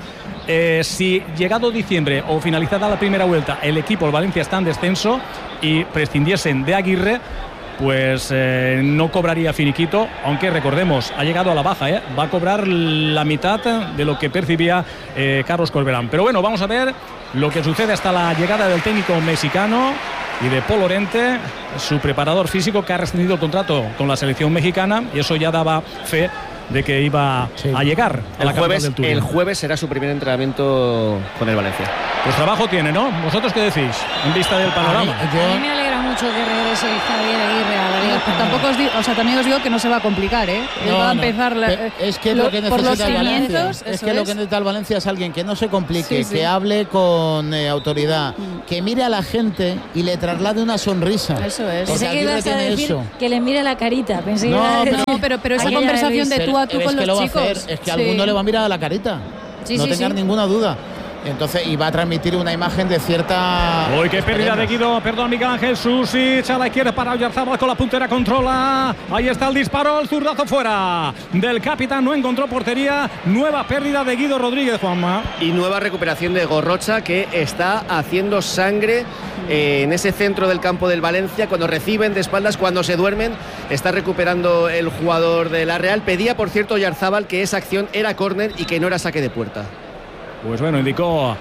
si llegado diciembre o finalizada la primera vuelta el equipo, el Valencia, está en descenso y prescindiesen de Aguirre, pues no cobraría finiquito, aunque recordemos, ha llegado a la baja, va a cobrar la mitad de lo que percibía Carlos Corberán. Pero bueno, vamos a ver lo que sucede hasta la llegada del técnico mexicano y de Paul Lorente, su preparador físico, que ha rescindido el contrato con la selección mexicana, y eso ya daba fe de que iba a llegar a la capital del Tour. El jueves será su primer entrenamiento con el Valencia. Pues trabajo tiene, ¿no? ¿Vosotros qué decís en vista del panorama? A mí me alegra mucho mucho que regrese Javier Aguirre a la Liga Española. Tampoco también os digo que no se va a complicar, ¿eh? Va a empezar es que lo que por los necesita el Valencia, cimientos. es que lo que necesita el Valencia es alguien que no se complique, Sí. que hable con autoridad, que mire a la gente y le traslade una sonrisa. Eso es. Pensé que ibas a decir eso. que le mire la carita. Pensé que No, iba a decir- pero esa aquella conversación de tú a tú Pero con es que los lo va a chicos. hacer, es que alguno le va a mirar a la carita. Sí, no sí, tengas sí. ninguna duda. Entonces, y va a transmitir una imagen de cierta. Uy, qué pérdida de Guido, perdón, Miguel Ángel Susic a la izquierda para Oyarzábal con la puntera, controla. Ahí está el disparo, el zurdazo fuera del capitán, no encontró portería. Nueva pérdida de Guido Rodríguez, Juanma. Y nueva recuperación de Gorrocha, que está haciendo sangre en ese centro del campo del Valencia. Cuando reciben de espaldas, cuando se duermen, está recuperando el jugador de la Real. Pedía, por cierto, Oyarzábal que esa acción era córner y que no era saque de puerta. Pues bueno, indicó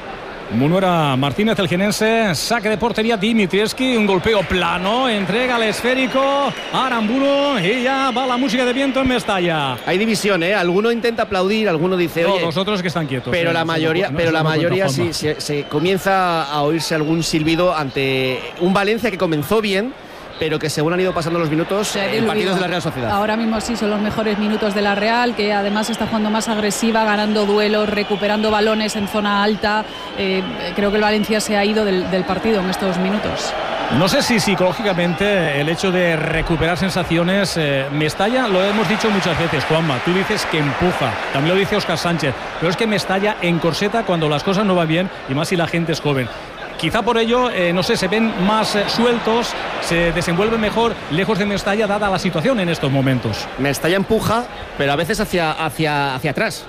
Munuera Martínez, el jienense. Saque de portería Dimitrievski, un golpeo plano, entrega el esférico a Aramburu y ya va la música de viento en Mestalla. Hay división, ¿eh? Alguno intenta aplaudir, alguno dice, Todos oye, los otros que están quietos. pero la mayoría, sí, sí. se comienza a oírse algún silbido ante un Valencia que comenzó bien, pero que según han ido pasando los minutos, partidos de la Real Sociedad. Ahora mismo sí son los mejores minutos de la Real, que además está jugando más agresiva, ganando duelos, recuperando balones en zona alta. Creo que el Valencia se ha ido del partido en estos minutos. No sé si psicológicamente el hecho de recuperar sensaciones, Mestalla, lo hemos dicho muchas veces, Juanma, tú dices que empuja, también lo dice Óscar Sánchez, pero es que Mestalla encorseta cuando las cosas no van bien y más si la gente es joven. Quizá por ello, no sé, se ven más sueltos, se desenvuelven mejor lejos de Mestalla, dada la situación en estos momentos. Mestalla empuja, pero a veces hacia atrás.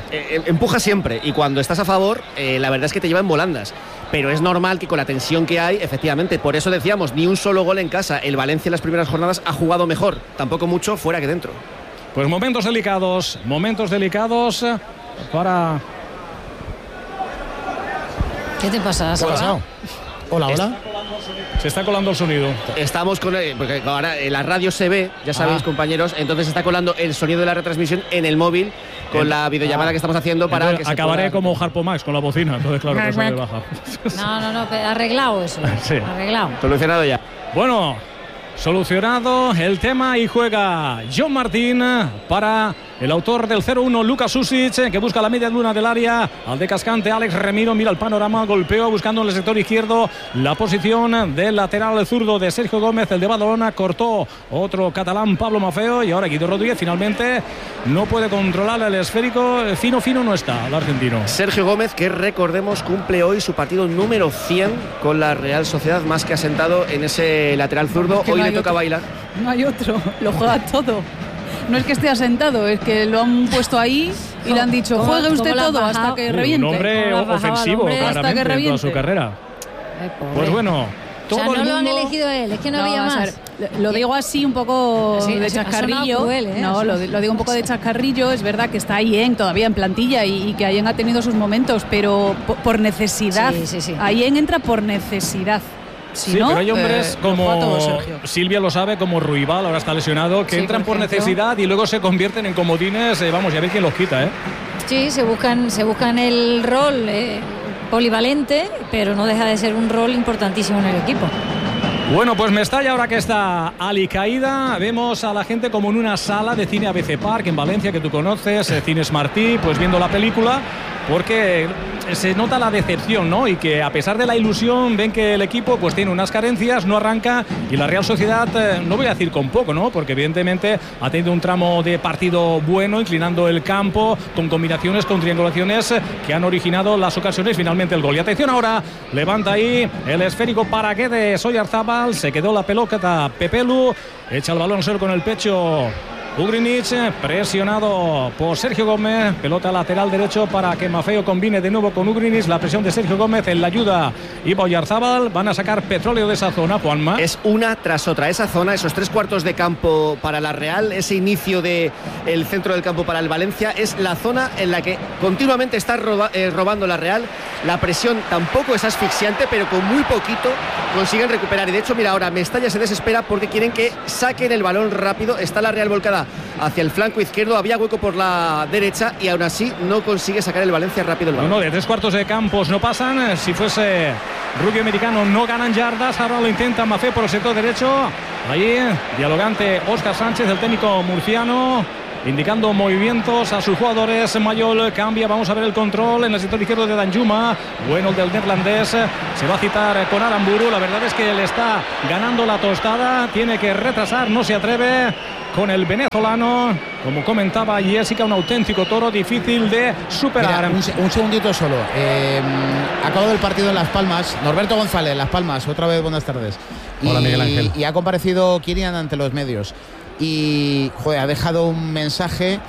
Empuja siempre, y cuando estás a favor, la verdad es que te lleva en volandas. Pero es normal que con la tensión que hay, efectivamente, por eso decíamos, ni un solo gol en casa. El Valencia en las primeras jornadas ha jugado mejor, tampoco mucho fuera que dentro. Pues momentos delicados para... ¿Qué te pasa? ¿Qué ha pasado? Hola, hola. Se está colando el sonido. Estamos con porque ahora en la radio se ve, ya sabéis, compañeros, entonces se está colando el sonido de la retransmisión en el móvil con la videollamada que estamos haciendo para entonces, que se acabaré pueda... como Harpo Max con la bocina, entonces claro que eso me baja. No, arreglado eso. Sí. Arreglado. Solucionado ya. Bueno, solucionado el tema y juega John Martín para el autor del 0-1, Lucas Susic, que busca la media luna del área. Al de cascante, Alex Remiro mira el panorama, golpeo buscando en el sector izquierdo la posición del lateral zurdo de Sergio Gómez, el de Badalona, cortó otro catalán, Pablo Maffeo, y ahora Guido Rodríguez finalmente no puede controlar el esférico. Fino no está el argentino. Sergio Gómez, que recordemos cumple hoy su partido número 100 con la Real Sociedad, más que asentado en ese lateral zurdo. Es que hoy no le hay toca otro. bailar. No hay otro, lo juega todo. No es que esté asentado, es que lo han puesto ahí y le han dicho, juegue usted todo hasta que reviente. Un hombre ofensivo, claramente, hasta que en toda reviente. su carrera. Ay, pobre. Pues bueno, O sea, todo no el lo han mundo... elegido él, es que no había vamos a más. ver, lo digo así un poco Sí, de ha sonado chascarrillo. cruel, ¿eh? No, lo digo un poco de chascarrillo. Es verdad que está Ayen todavía en plantilla y que Ayen ha tenido sus momentos, pero por necesidad. Sí. Ayen entra por necesidad. Si Sí, no, pero hay hombres lo juega como todo Sergio. Silvia lo sabe, como Ruibal, ahora está lesionado, que Sí, entran por ejemplo. necesidad y luego se convierten en comodines. Vamos, ya ver quién los quita, ¿eh? Sí, se buscan el rol polivalente, pero no deja de ser un rol importantísimo en el equipo. Bueno, pues Mestalla, ahora que está alicaída, vemos a la gente como en una sala de cine ABC Park en Valencia, que tú conoces, Cines Martí, pues viendo la película, porque se nota la decepción, ¿no? Y que a pesar de la ilusión ven que el equipo pues tiene unas carencias, no arranca, y la Real Sociedad, no voy a decir con poco, ¿no? Porque evidentemente ha tenido un tramo de partido bueno, inclinando el campo, con combinaciones, con triangulaciones que han originado las ocasiones, finalmente el gol. Y atención ahora, levanta ahí el esférico para Guedes, Oyarzábal, se quedó la pelota Pepelu, echa el balón solo con el pecho Ugrinic, presionado por Sergio Gómez, pelota lateral derecho para que Maffeo combine de nuevo con Ugrinic, la presión de Sergio Gómez en la ayuda y Oyarzábal, van a sacar petróleo de esa zona, Juanma. Es una tras otra, esa zona, esos 3/4 de campo para la Real, ese inicio del centro del campo para el Valencia, es la zona en la que continuamente está robando la Real. La presión tampoco es asfixiante, pero con muy poquito consiguen recuperar, y de hecho mira, ahora Mestalla se desespera porque quieren que saquen el balón rápido. Está la Real volcada hacia el flanco izquierdo, había hueco por la derecha y aún así no consigue sacar el Valencia rápido el balón. No, de 3/4 de campos no pasan. Si fuese rugby americano no ganan yardas. Ahora lo intenta Maffeo por el sector derecho. Ahí, dialogante Óscar Sánchez, el técnico murciano, indicando movimientos a sus jugadores. Mayol cambia, vamos a ver el control en el sector izquierdo de Danjuma. Bueno, el del neerlandés, se va a citar con Aramburu. La verdad es que le está ganando la tostada, tiene que retrasar, no se atreve con el venezolano. Como comentaba Jessica, un auténtico toro difícil de superar. Mira, un segundito solo. Acabado el partido en Las Palmas. Norberto González, Las Palmas, otra vez buenas tardes. Hola, Miguel Ángel. Y ha comparecido Kilian ante los medios. Y joder, ha dejado un mensaje,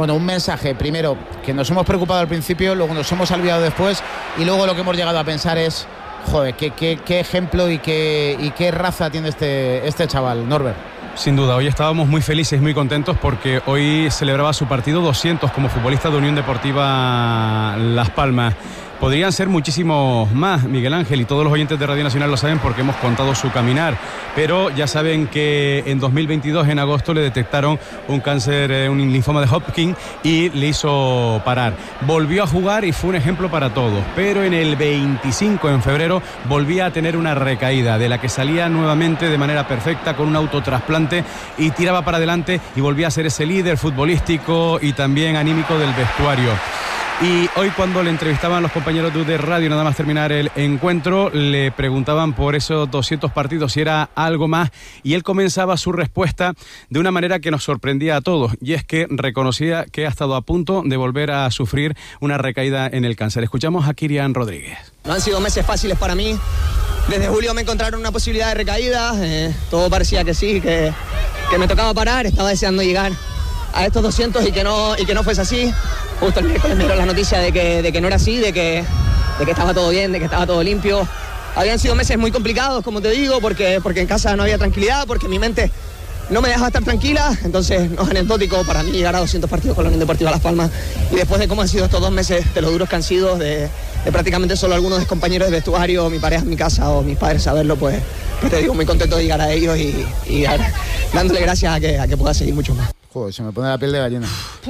primero que nos hemos preocupado al principio, luego nos hemos olvidado después, y luego lo que hemos llegado a pensar es, joder, qué ejemplo y qué raza tiene este chaval, Norbert. Sin duda, hoy estábamos muy felices, muy contentos porque hoy celebraba su partido 200 como futbolista de Unión Deportiva Las Palmas. Podrían ser muchísimos más, Miguel Ángel, y todos los oyentes de Radio Nacional lo saben porque hemos contado su caminar, pero ya saben que en 2022, en agosto, le detectaron un cáncer, un linfoma de Hodgkin, y le hizo parar. Volvió a jugar y fue un ejemplo para todos, pero en el 25, en febrero, volvía a tener una recaída de la que salía nuevamente de manera perfecta con un autotrasplante y tiraba para adelante y volvía a ser ese líder futbolístico y también anímico del vestuario. Y hoy, cuando le entrevistaban los compañeros de radio nada más terminar el encuentro, le preguntaban por esos 200 partidos si era algo más, y él comenzaba su respuesta de una manera que nos sorprendía a todos, y es que reconocía que ha estado a punto de volver a sufrir una recaída en el cáncer. Escuchamos a Kirian Rodríguez. No han sido meses fáciles para mí. Desde julio me encontraron una posibilidad de recaída, todo parecía que sí, que me tocaba parar. Estaba deseando llegar a estos 200 y que no fuese así. Justo el miércoles me dieron la noticia de que no era así, de que estaba todo bien, de que estaba todo limpio. Habían sido meses muy complicados, como te digo, porque en casa no había tranquilidad, porque mi mente no me dejaba estar tranquila. Entonces no es anecdótico para mí llegar a 200 partidos con la Unión Deportiva Las Palmas, y después de cómo han sido estos 2 meses, de lo duros que han sido, de prácticamente solo algunos compañeros de vestuario, mi pareja en mi casa o mis padres saberlo, pues te digo, muy contento de llegar a ellos y dándole gracias a que pueda seguir mucho más. Joder, se me pone la piel de gallina.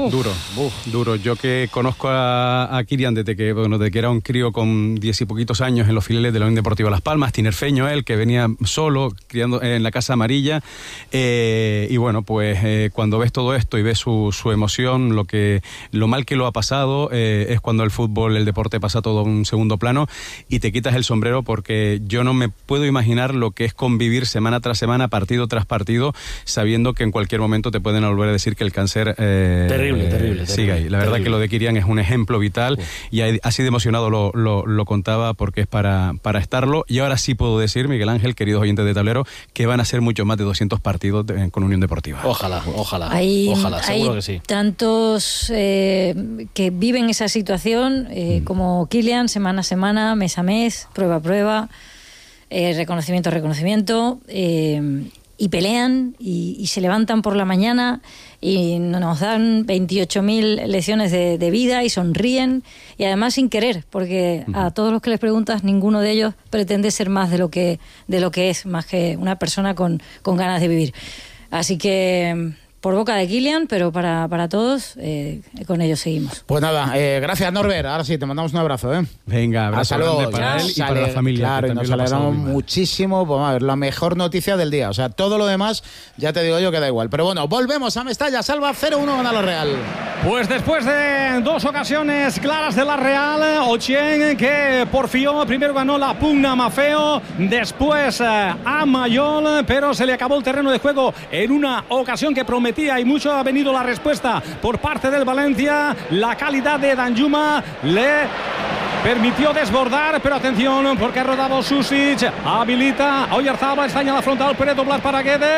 Duro. Yo que conozco a Kirian desde que era un crío con 10 y poquitos años en los filiales de la Unión Deportiva Las Palmas, tinerfeño él, que venía solo, criando en la Casa Amarilla, y bueno, pues cuando ves todo esto y ves su emoción, lo mal que lo ha pasado, es cuando el fútbol, el deporte pasa todo a un segundo plano y te quitas el sombrero, porque yo no me puedo imaginar lo que es convivir semana tras semana, partido tras partido, sabiendo que en cualquier momento te pueden volver a decir que el cáncer terrible sigue ahí. La verdad que lo de Kirian es un ejemplo vital, y así de emocionado lo contaba, porque es para estarlo. Y ahora sí puedo decir, Miguel Ángel, queridos oyentes de Tablero, que van a ser mucho más de 200 partidos con Unión Deportiva. Ojalá, seguro que sí. Tantos que viven esa situación, como Kilian, semana a semana, mes a mes, prueba a prueba, reconocimiento a reconocimiento, y pelean y se levantan por la mañana y nos dan 28.000 lecciones de vida y sonríen, y además sin querer, porque a todos los que les preguntas, ninguno de ellos pretende ser más de lo que es, más que una persona con ganas de vivir. Así que por boca de Kilian, pero para todos, con ellos seguimos. Pues nada, gracias, Norbert. Ahora sí, te mandamos un abrazo. Venga, abrazo grande para él y para la familia. Claro, y nos alegramos muchísimo. Pues a ver, la mejor noticia del día. O sea, todo lo demás, ya te digo yo que da igual. Pero bueno, volvemos a Mestalla. Salva 0-1, gana la Real. Pues después de 2 ocasiones claras de la Real, Ochien, que porfió, primero ganó la pugna a Maffeo, después a Mayol, pero se le acabó el terreno de juego en una ocasión que prometía, y mucho ha venido la respuesta por parte del Valencia. La calidad de Danjuma le permitió desbordar, pero atención, porque ha rodado Susic, habilita a Oyarzabal, estaña la frontal, puede doblar para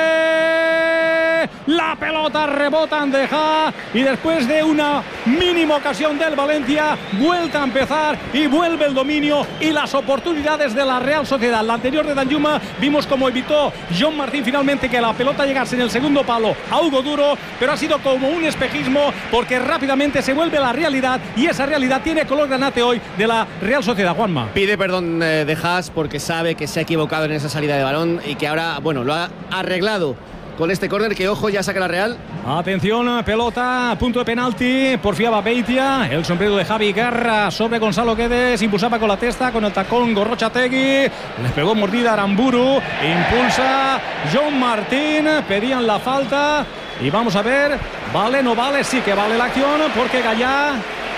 Guede. La pelota rebota en Deja, y después de una mínima ocasión del Valencia, vuelta a empezar y vuelve el dominio y las oportunidades de la Real Sociedad. La anterior de Danjuma, vimos cómo evitó John Martín finalmente que la pelota llegase en el segundo palo a Hugo Duro, pero ha sido como un espejismo, porque rápidamente se vuelve la realidad, y esa realidad tiene color granate hoy de la Real Sociedad. Juanma pide perdón de Haas porque sabe que se ha equivocado en esa salida de balón y que ahora, bueno, lo ha arreglado con este córner que, ojo, ya saca la Real. Atención, pelota, punto de penalti, porfiaba Beitia, el sombrero de Javi Guerra sobre Gonzalo Guedes, impulsaba con la testa, con el tacón Gorrochategui, les pegó mordida Aramburu, impulsa John Martín, pedían la falta y vamos a ver, ¿vale, no vale? Sí que vale la acción porque Gallá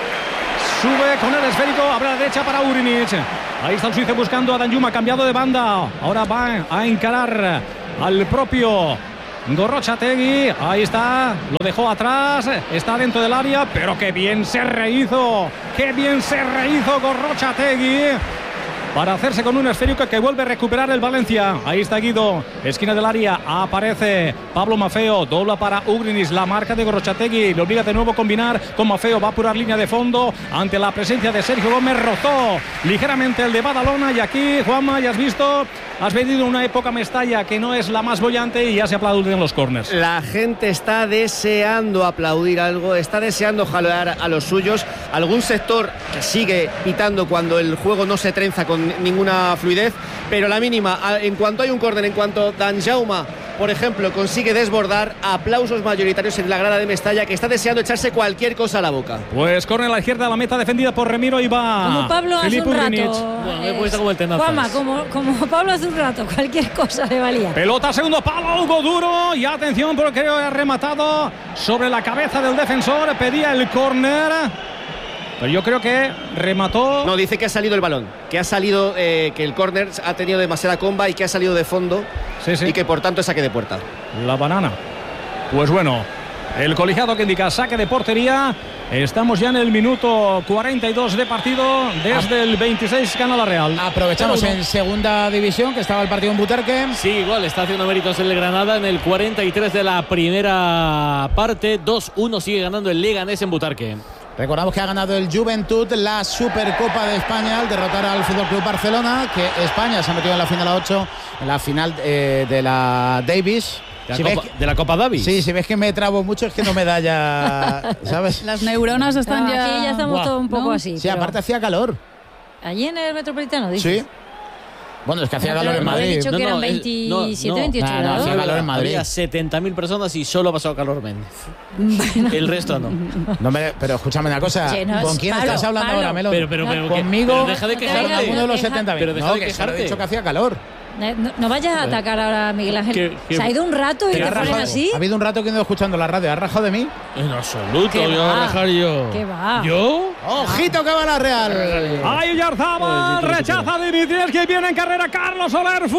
sube con el esférico, abre a la derecha para Urinic. Ahí está el suizo buscando a Danjuma, cambiado de banda. Ahora va a encarar al propio Gorrochategui. Ahí está, lo dejó atrás, está dentro del área, pero qué bien se rehizo. Qué bien se rehizo Gorrochategui para hacerse con un esférico que vuelve a recuperar el Valencia. Ahí está Guido, esquina del área, aparece Pablo Maffeo, dobla para Ugrinis, la marca de Gorrochategui, le obliga de nuevo a combinar con Maffeo, va a apurar línea de fondo ante la presencia de Sergio Gómez, rozó ligeramente el de Badalona y aquí, Juanma, ya has visto, has venido una época Mestalla que no es la más bollante y ya se aplauden en los córners. La gente está deseando aplaudir algo, está deseando jalear a los suyos, algún sector que sigue pitando cuando el juego no se trenza con ninguna fluidez, pero la mínima, en cuanto hay un córner, en cuanto Danjuma, por ejemplo, consigue desbordar, aplausos mayoritarios en la grada de Mestalla, que está deseando echarse cualquier cosa a la boca. Pues córner a la izquierda, la meta defendida por Remiro y va como Pablo hace un rato, como el tenazas. Juanma, como Pablo hace un rato, cualquier cosa le valía. Pelota, segundo palo, Hugo Duro, y atención porque ha rematado sobre la cabeza del defensor, pedía el córner. Pero yo creo que remató. No, dice que ha salido el balón, que ha salido, que el córner ha tenido demasiada comba y que ha salido de fondo, sí. Y que por tanto es saque de puerta. La banana. Pues bueno, el colegiado que indica saque de portería. Estamos ya en el minuto 42 de partido. Desde el 26 gana la Real. Aprovechamos en segunda división que estaba el partido en Butarque. Sí, igual está haciendo méritos el Granada en el 43 de la primera parte. 2-1 sigue ganando el Leganés en Butarque. Recordamos que ha ganado el Juventud la Supercopa de España al derrotar al Fútbol Club Barcelona, que España se ha metido en la final 8, en la final de la Davis. ¿De la Copa Davis? Sí, si ves que me trabo mucho es que no me da ya, ¿sabes? Las neuronas están ya... Aquí ya estamos todos un poco así. Sí, aparte hacía calor. ¿Allí en el Metropolitano, dices? Sí. Bueno, es que hacía calor en Madrid. He dicho que eran 27, 28 grados. Hacía calor en Madrid. Había 70.000 personas y solo ha pasado calor Méndez. Bueno. El resto no. Pero escúchame una cosa. ¿Con quién estás hablando ahora, Melo? Conmigo. Pero deja de quejarte. Uno de los 70.000. Pero deja de quejarte. He dicho que hacía calor. No vayas a atacar ahora a Miguel Ángel. Se ha ido un rato y te pones así. Ha habido un rato que no he escuchando la radio. ¿Has rajado de mí? En absoluto. Voy a rajar yo. ¿Qué va? ¿Yo? ¡Ojito que va la Real! ¡Ay, Oyarzabal! Rechaza Dimitrievski que viene en carrera Carlos Soler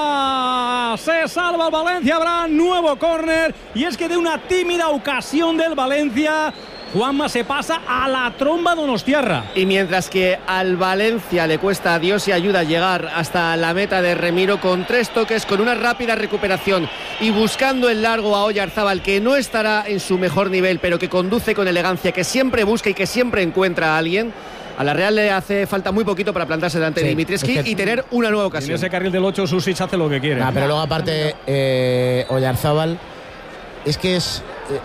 fuera. Se salva el Valencia. Habrá nuevo córner. Y es que de una tímida ocasión del Valencia, Juanma se pasa a la tromba donostiarra. Y mientras que al Valencia le cuesta a Dios y ayuda a llegar hasta la meta de Remiro con 3 toques, con una rápida recuperación y buscando el largo a Oyarzábal, que no estará en su mejor nivel, pero que conduce con elegancia, que siempre busca y que siempre encuentra a alguien. A la Real le hace falta muy poquito para plantarse delante de Dimitrievski y tener una nueva ocasión. En ese carril del 8 Susic hace lo que quiere. Pero luego aparte Oyarzábal es que es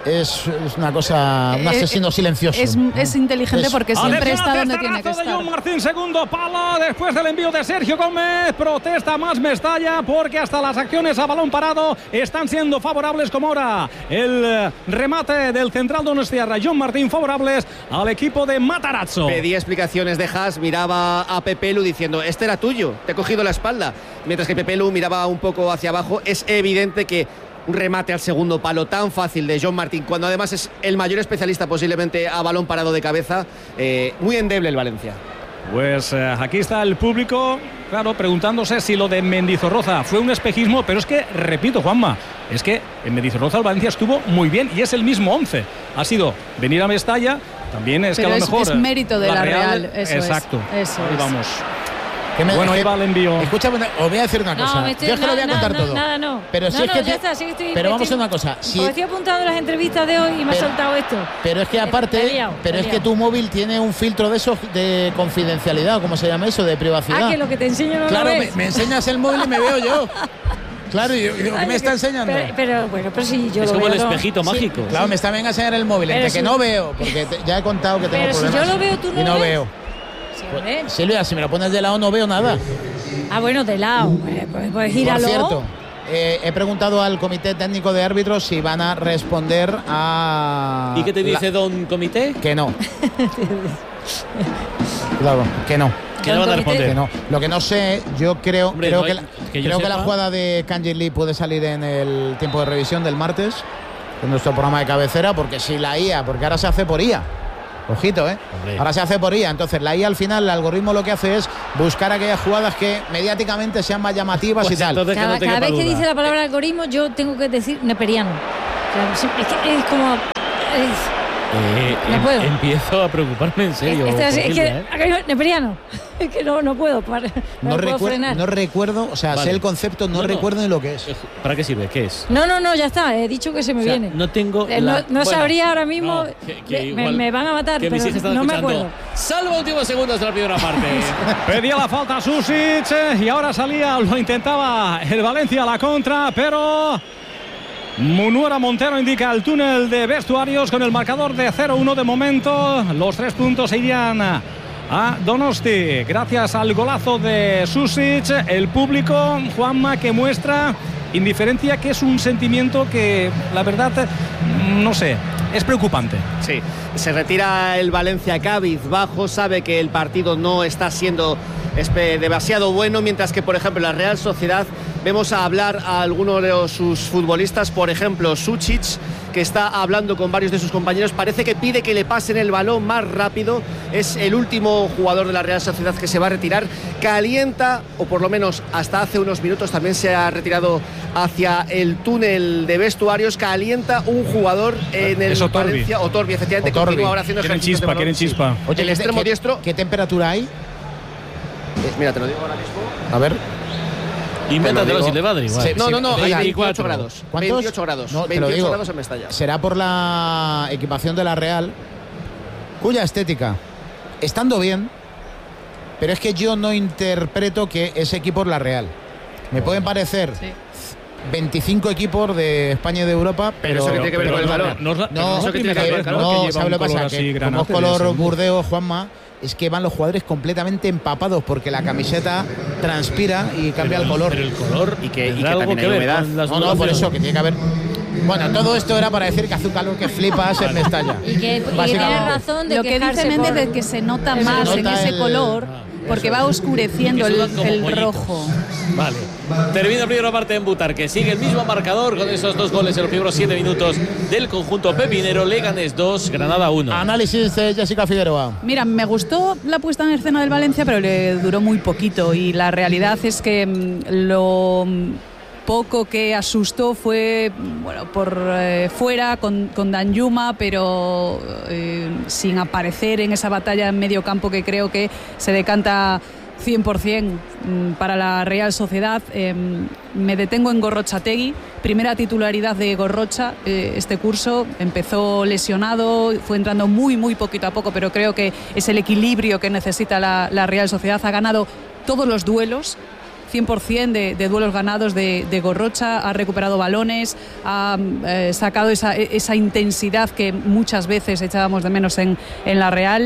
una cosa, un asesino silencioso. Es inteligente porque siempre está donde tiene que estar. John Martín, segundo palo, después del envío de Sergio Gómez. Protesta más Mestalla porque hasta las acciones a balón parado están siendo favorables, como ahora el remate del central donostiarra John Martín, favorables al equipo de Matarazzo. Pedía explicaciones de Haas, miraba a Pepelu diciendo: este era tuyo, te he cogido la espalda. Mientras que Pepelu miraba un poco hacia abajo. Es evidente que un remate al segundo palo tan fácil de John Martín, cuando además es el mayor especialista posiblemente a balón parado de cabeza, muy endeble el Valencia. Pues aquí está el público, claro, preguntándose si lo de Mendizorroza fue un espejismo, pero es que, repito, Juanma, es que en Mendizorroza el Valencia estuvo muy bien y es el mismo 11. Ha sido venir a Mestalla, también es pero que a lo mejor es mérito de la Real, eso exacto, eso ahí vamos. Bueno, ahí va el envío. Escúchame, os voy a decir una cosa. Yo es que lo voy a contar todo. No. Pero si es que ya está, sí que pero vamos a una cosa. Porque estoy apuntando las entrevistas de hoy y me ha soltado esto. Pero es que aparte, es que tu móvil tiene un filtro de esos de confidencialidad, ¿cómo se llama eso? De privacidad. Que lo que te enseño no claro, lo ves. me enseñas el móvil y me veo yo. Claro, y digo, ¿qué me está enseñando? Pero sí, yo es lo como veo. El espejito mágico. Claro, me está bien a enseñar el móvil, entre que no veo, porque ya he contado que tengo problemas. Pero si yo lo veo, tú no y no lo ves. veo. Silvia, si me lo pones de lado no veo nada. Bueno, de lado. Pues gíralo. Por cierto, He preguntado al comité técnico de árbitros si van a responder a... ¿Y qué te dice don comité? Que no. Claro, que no. ¿Qué le van a responder? Que no. Lo que no sé, yo creo, Hombre, creo no hay- que que yo la sepa. jugada de Kanji Lee puede salir en el tiempo de revisión del martes, en nuestro programa de cabecera, porque si la IA, porque ahora se hace por IA. Ojito, Hombre. Ahora se hace por IA. Entonces la IA al final, el algoritmo lo que hace es buscar aquellas jugadas que mediáticamente sean más llamativas Pues y tal. entonces que Cada, no te cada quepa vez que duda. dice la palabra algoritmo, yo tengo que decir neperiano. O sea, es que es como. No puedo. Empiezo a preocuparme en serio. es por que Silvia, neperiano. Es que no puedo parar. No, puedo frenar. no recuerdo, o sea, Vale. sé el concepto, no recuerdo ni lo que es. ¿Para qué sirve? ¿Qué es? No, ya está. He dicho que se me O sea, viene. no tengo No bueno, sabría ahora mismo. no, que igual- me van a matar, que mis pero hijas están no me escuchando. acuerdo. Salvo últimos segundos de la primera parte. Pedía la falta Susic y ahora salía, lo intentaba el Valencia a la contra, pero Munuera Montero indica el túnel de vestuarios con el marcador de 0-1 de momento. Los 3 puntos se irían a Donosti gracias al golazo de Susic. El público, Juanma, que muestra indiferencia, que es un sentimiento que la verdad, no sé, es preocupante. Sí, se retira el Valencia cabizbajo, sabe que el partido no está siendo demasiado bueno, mientras que, por ejemplo, la Real Sociedad vemos a hablar a algunos de sus futbolistas, por ejemplo, Susic, que está hablando con varios de sus compañeros, parece que pide que le pasen el balón más rápido. Es el último jugador de la Real Sociedad que se va a retirar. Calienta, o por lo menos hasta hace unos minutos también se ha retirado hacia el túnel de vestuarios. Calienta un jugador en el Otorbi. Valencia, Otorbi, efectivamente, Otorbi. continúa ahora haciendo Quieren ejercicios de chispa, balón. quieren Sí. chispa. Oye, El extremo diestro. ¿Qué temperatura hay? Mira, te lo digo ahora mismo. A ver. Invéntatelo digo. si te va a dar igual. Sí, No, hay 28 24 grados. ¿Cuántos? 28 grados. No, te lo 28 digo. grados en Mestalla. Será por la equipación de la Real, cuya estética, estando bien, pero es que yo no interpreto que ese equipo es la Real. Me pueden parecer 25 equipos de España y de Europa, pero eso que tiene que ver con el valor. No, no, eso que tiene que ver, claro, no, ¿sabes lo que pasa? Que como granate es color de ese. burdeo, Juanma, es que van los jugadores completamente empapados porque la camiseta transpira y cambia el color. Pero el color Y que tendrá algo también que hay ver humedad. con las No, por ondulaciones. eso, que tiene que haber... Bueno, todo esto era para decir que hace un calor que flipas en Mestalla. Y que tiene Básicamente. razón de Lo que dice quejarse Méndez por- es que se nota Se más en nota ese el- color porque va oscureciendo Y que sudan como el pollitos. rojo. Vale. Termina la primera parte en Butarque. Sigue el mismo marcador con esos 2 goles en los primeros 7 minutos del conjunto pepinero. Leganés 2, Granada 1. Análisis de Jessica Figueroa. Mira, me gustó la puesta en escena del Valencia, pero le duró muy poquito y la realidad es que lo poco que asustó fue por fuera con Danjuma, pero sin aparecer en esa batalla en medio campo que creo que se decanta 100% para la Real Sociedad. Me detengo en Gorrotxategui, primera titularidad de Gorrocha este curso. Empezó lesionado, fue entrando muy poquito a poco, pero creo que es el equilibrio que necesita la Real Sociedad. Ha ganado todos los duelos, 100% de duelos ganados de Gorrocha, ha recuperado balones, ha sacado esa intensidad que muchas veces echábamos de menos en la Real,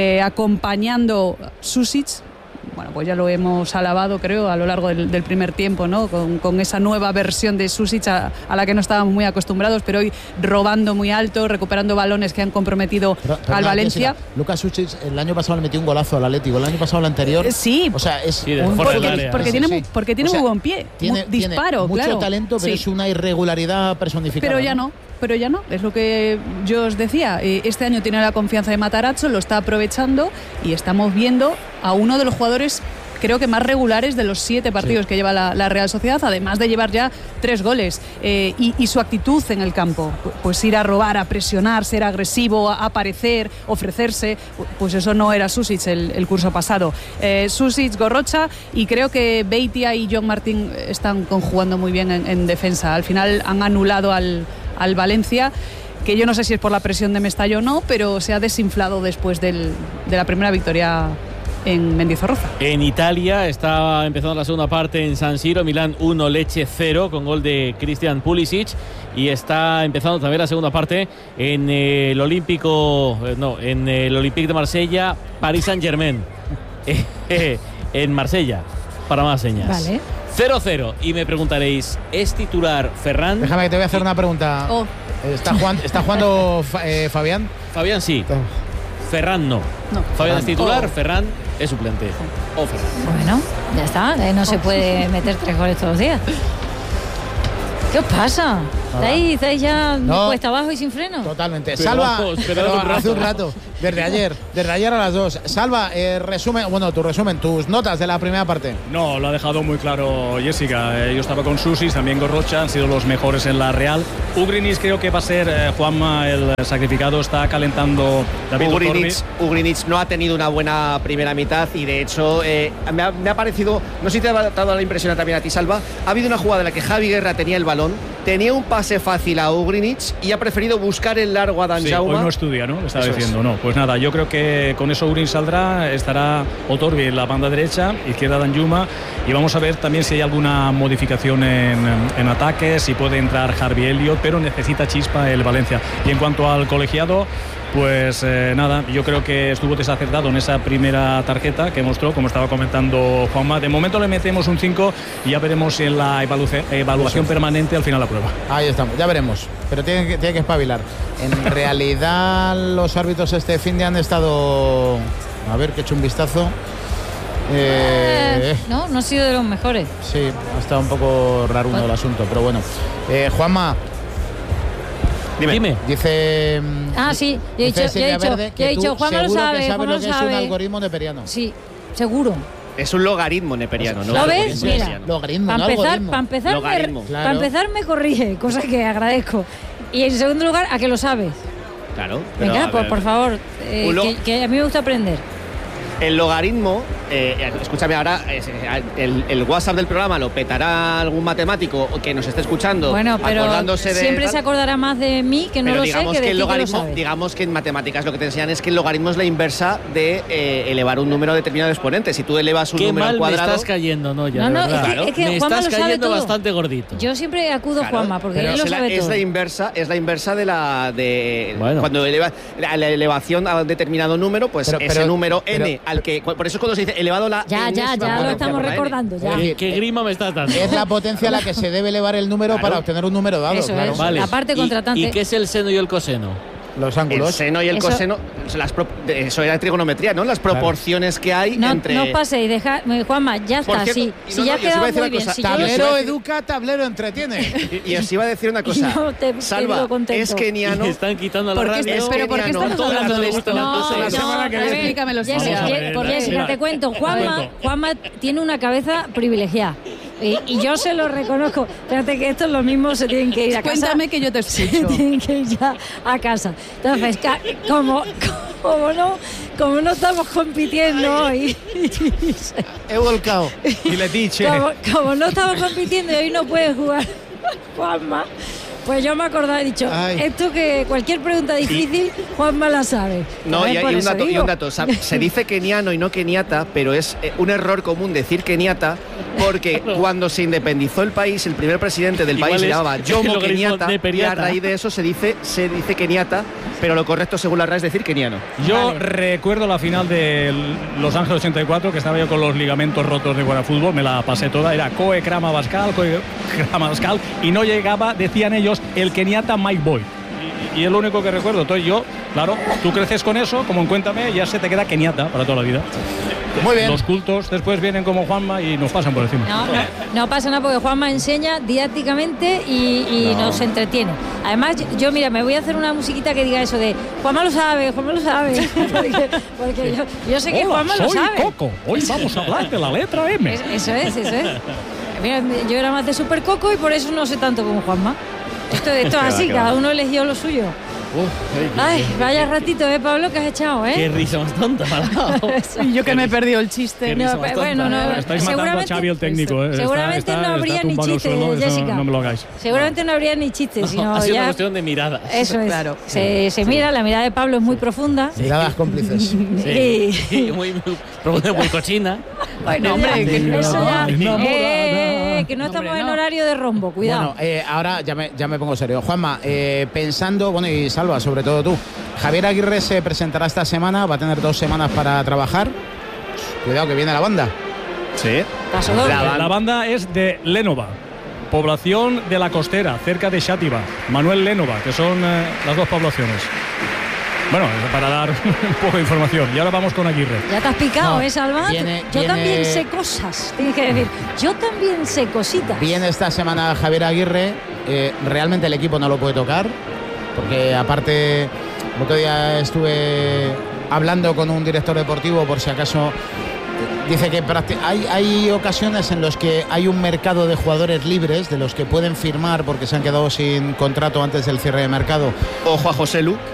acompañando Susic. Bueno, pues ya lo hemos alabado, creo, a lo largo del primer tiempo, ¿no? Con esa nueva versión de Susic a la que no estábamos muy acostumbrados, pero hoy robando muy alto, recuperando balones que han comprometido al Valencia. Jessica, Lucas Susic el año pasado le metió un golazo al Atlético, el año pasado al anterior. Sí, o sea, es Sí, de un fuera del porque, área. porque tiene O sea, muy buen pie, disparo, mucho claro. talento, pero Sí. es una irregularidad personificada. Pero ya no, es lo que yo os decía. Este año tiene la confianza de Matarazzo, lo está aprovechando y estamos viendo a uno de los jugadores, creo que más regulares de los 7 partidos que lleva la Real Sociedad, además de llevar ya 3 goles. Y su actitud en el campo, pues ir a robar, a presionar, ser agresivo, a aparecer, ofrecerse, pues eso no era Susic el curso pasado. Susic, Gorrocha, y creo que Beitia y John Martín están conjugando muy bien en defensa. Al final han anulado al Valencia, que yo no sé si es por la presión de Mestalla o no, pero se ha desinflado después de la primera victoria en Mendizorroza. En Italia está empezando la segunda parte en San Siro, Milán 1, Lecce 0 con gol de Christian Pulisic, y está empezando también la segunda parte en el en el Olympique de Marsella, Paris Saint-Germain en Marsella, para más señas. Vale. 0-0. Y me preguntaréis, ¿es titular Ferran? Déjame que te voy a hacer una pregunta. ¿Está jugando Fabián? Fabián sí. Ferran no. Fabián es titular, Ferran es suplente. Ferran. Bueno, ya está. No se puede meter 3 goles todos los días. ¿Qué os pasa? ¿Estáis ya cuesta abajo y sin freno? Totalmente. Pero Salva, vamos, hace un rato, desde ayer a las 2. Salva, tu resumen, tus notas de la primera parte. No, lo ha dejado muy claro Jessica. Yo estaba con Susi, también con Rocha, han sido los mejores en la Real. Ugrinic creo que va a ser Juanma el sacrificado, está calentando David Ugrinic no ha tenido una buena primera mitad y de hecho me ha parecido, no sé si te ha dado la impresión también a ti, Salva, ha habido una jugada en la que Javi Guerra tenía el balón, tenía un pase fácil a Ugrinic y ha preferido buscar el largo a Dan Jaume. Hoy no estudia, ¿no? Le estaba diciendo, no. Pues nada, yo creo que con eso Ugrinic saldrá, estará Otorbi en la banda derecha, izquierda Dan Jaume, y vamos a ver también si hay alguna modificación en ataque, si puede entrar Harvey Elliott, pero necesita chispa el Valencia. Y en cuanto al colegiado, pues nada, yo creo que estuvo desacertado en esa primera tarjeta que mostró, como estaba comentando Juanma. De momento le metemos un 5 y ya veremos en la evaluación permanente al final de la prueba. Ahí estamos, ya veremos, pero tiene que espabilar. En realidad los árbitros este fin de han estado, a ver que he hecho un vistazo. No ha sido de los mejores. Sí, ha estado un poco raro el asunto, pero bueno. Juanma, Dime. Dice. Sí, yo he dicho, Juanma lo sabe. Juanma lo sabe. Es un algoritmo neperiano. Sí, seguro. Es un logaritmo neperiano, ¿no? ¿Lo ves? Mira, logaritmo, para empezar me corrige, cosa que agradezco. Y en segundo lugar, a que lo sabes. Claro. Venga, pues por favor, que a mí me gusta aprender. El logaritmo, escúchame ahora, el WhatsApp del programa lo petará algún matemático que nos esté escuchando. Bueno, pero acordándose siempre se acordará más de mí que no lo sé que de ti que lo sabes. Digamos que en matemáticas lo que te enseñan es que el logaritmo es la inversa de elevar un número determinado de exponentes. Si tú elevas un número al cuadrado… me estás cayendo, ¿no? Ya, no, es que me estás cayendo todo. Bastante gordito. Yo siempre acudo a Juanma porque él lo sabe todo. Es la inversa de cuando eleva la elevación a un determinado número, pues ese número n al que… Por eso cuando se dice elevado la… Ya lo estamos recordando. Ya. ¿Qué grima me estás dando? Es la potencia a la que se debe elevar el número para obtener un número dado. Eso es. Vale. La parte contratante. ¿Y qué es el seno y el coseno? Los ángulos. El seno y el coseno, eso era trigonometría, ¿no? Las proporciones que hay entre… No paséis, Juanma, ya está, sí. Si ya quedó muy bien. Tablero educa, tablero entretiene. Y os iba a decir una cosa. Salva, es keniano… Me están quitando la radio. ¿Pero por qué estamos hablando de esto? La semana que viene. Explícamelo. Jessica, te cuento. Juanma tiene una cabeza privilegiada. Y yo se lo reconozco. Fíjate que estos los mismos se tienen que ir a casa. Cuéntame que yo te escucho. Se tienen que ir ya a casa. Entonces, como no estamos compitiendo hoy. He volcado. Y le dije. Como no estamos compitiendo y hoy no puede jugar Juanma, pues yo me acordaba, he dicho, esto que cualquier pregunta difícil, Juanma la sabe. No, y un dato. Se dice keniano y no keniata, pero es un error común decir keniata, porque cuando se independizó el país, el primer presidente del país se llamaba Jomo Kenyatta, y a raíz de eso se dice keniata, pero lo correcto según la RAE es decir keniano. Yo recuerdo la final de Los Ángeles 84, que estaba yo con los ligamentos rotos de Guadalfútbol, me la pasé toda, era Coe Krama Bascal, y no llegaba, decían ellos, el keniata Mike Boy. Y es lo único que recuerdo. Entonces yo, claro, tú creces con eso, como en Cuéntame, ya se te queda keniata para toda la vida. Muy bien. Los cultos después vienen como Juanma y nos pasan por encima. No pasa nada porque Juanma enseña didácticamente y nos entretiene. Además, yo mira, me voy a hacer una musiquita que diga eso de Juanma lo sabe. porque yo sé que Juanma lo sabe. Soy Coco. Hoy vamos a hablar de la letra M. Eso es. Mira, yo era más de Super Coco y por eso no sé tanto como Juanma. Esto es así, cada uno eligió lo suyo. Ay, vaya ratito, Pablo, que has echado, Qué risa más tonta. Y yo que me he perdido el chiste. Estáis matando a Xavi el técnico. Seguramente no habría ni chiste, Jessica. No me lo hagáis. Seguramente no habría ni chiste, sino ha sido una cuestión de miradas. Eso es. Claro. Se mira, la mirada de Pablo es muy profunda. Miradas cómplices. Sí. Muy cochina. Bueno, hombre, que eso ya. Que no estamos en horario de rombo, cuidado. Bueno, ahora ya me pongo serio. Juanma, pensando, y Salva, sobre todo tú, Javier Aguirre se presentará esta semana, va a tener 2 semanas para trabajar. Cuidado que viene la banda. Sí. Paso doble. La banda es de Lénova, población de La Costera, cerca de Xàtiva. Manuel Lénova, que son las dos poblaciones. Bueno, para dar un poco de información. Y ahora vamos con Aguirre. Ya te has picado, No, Salvat? Yo también sé cosas, tienes que decir. Yo también sé cositas. Viene esta semana Javier Aguirre. Realmente el equipo no lo puede tocar, porque aparte, el otro día estuve hablando con un director deportivo por si acaso. Dice que hay ocasiones en las que hay un mercado de jugadores libres, de los que pueden firmar porque se han quedado sin contrato antes del cierre de mercado. Ojo a Joselu.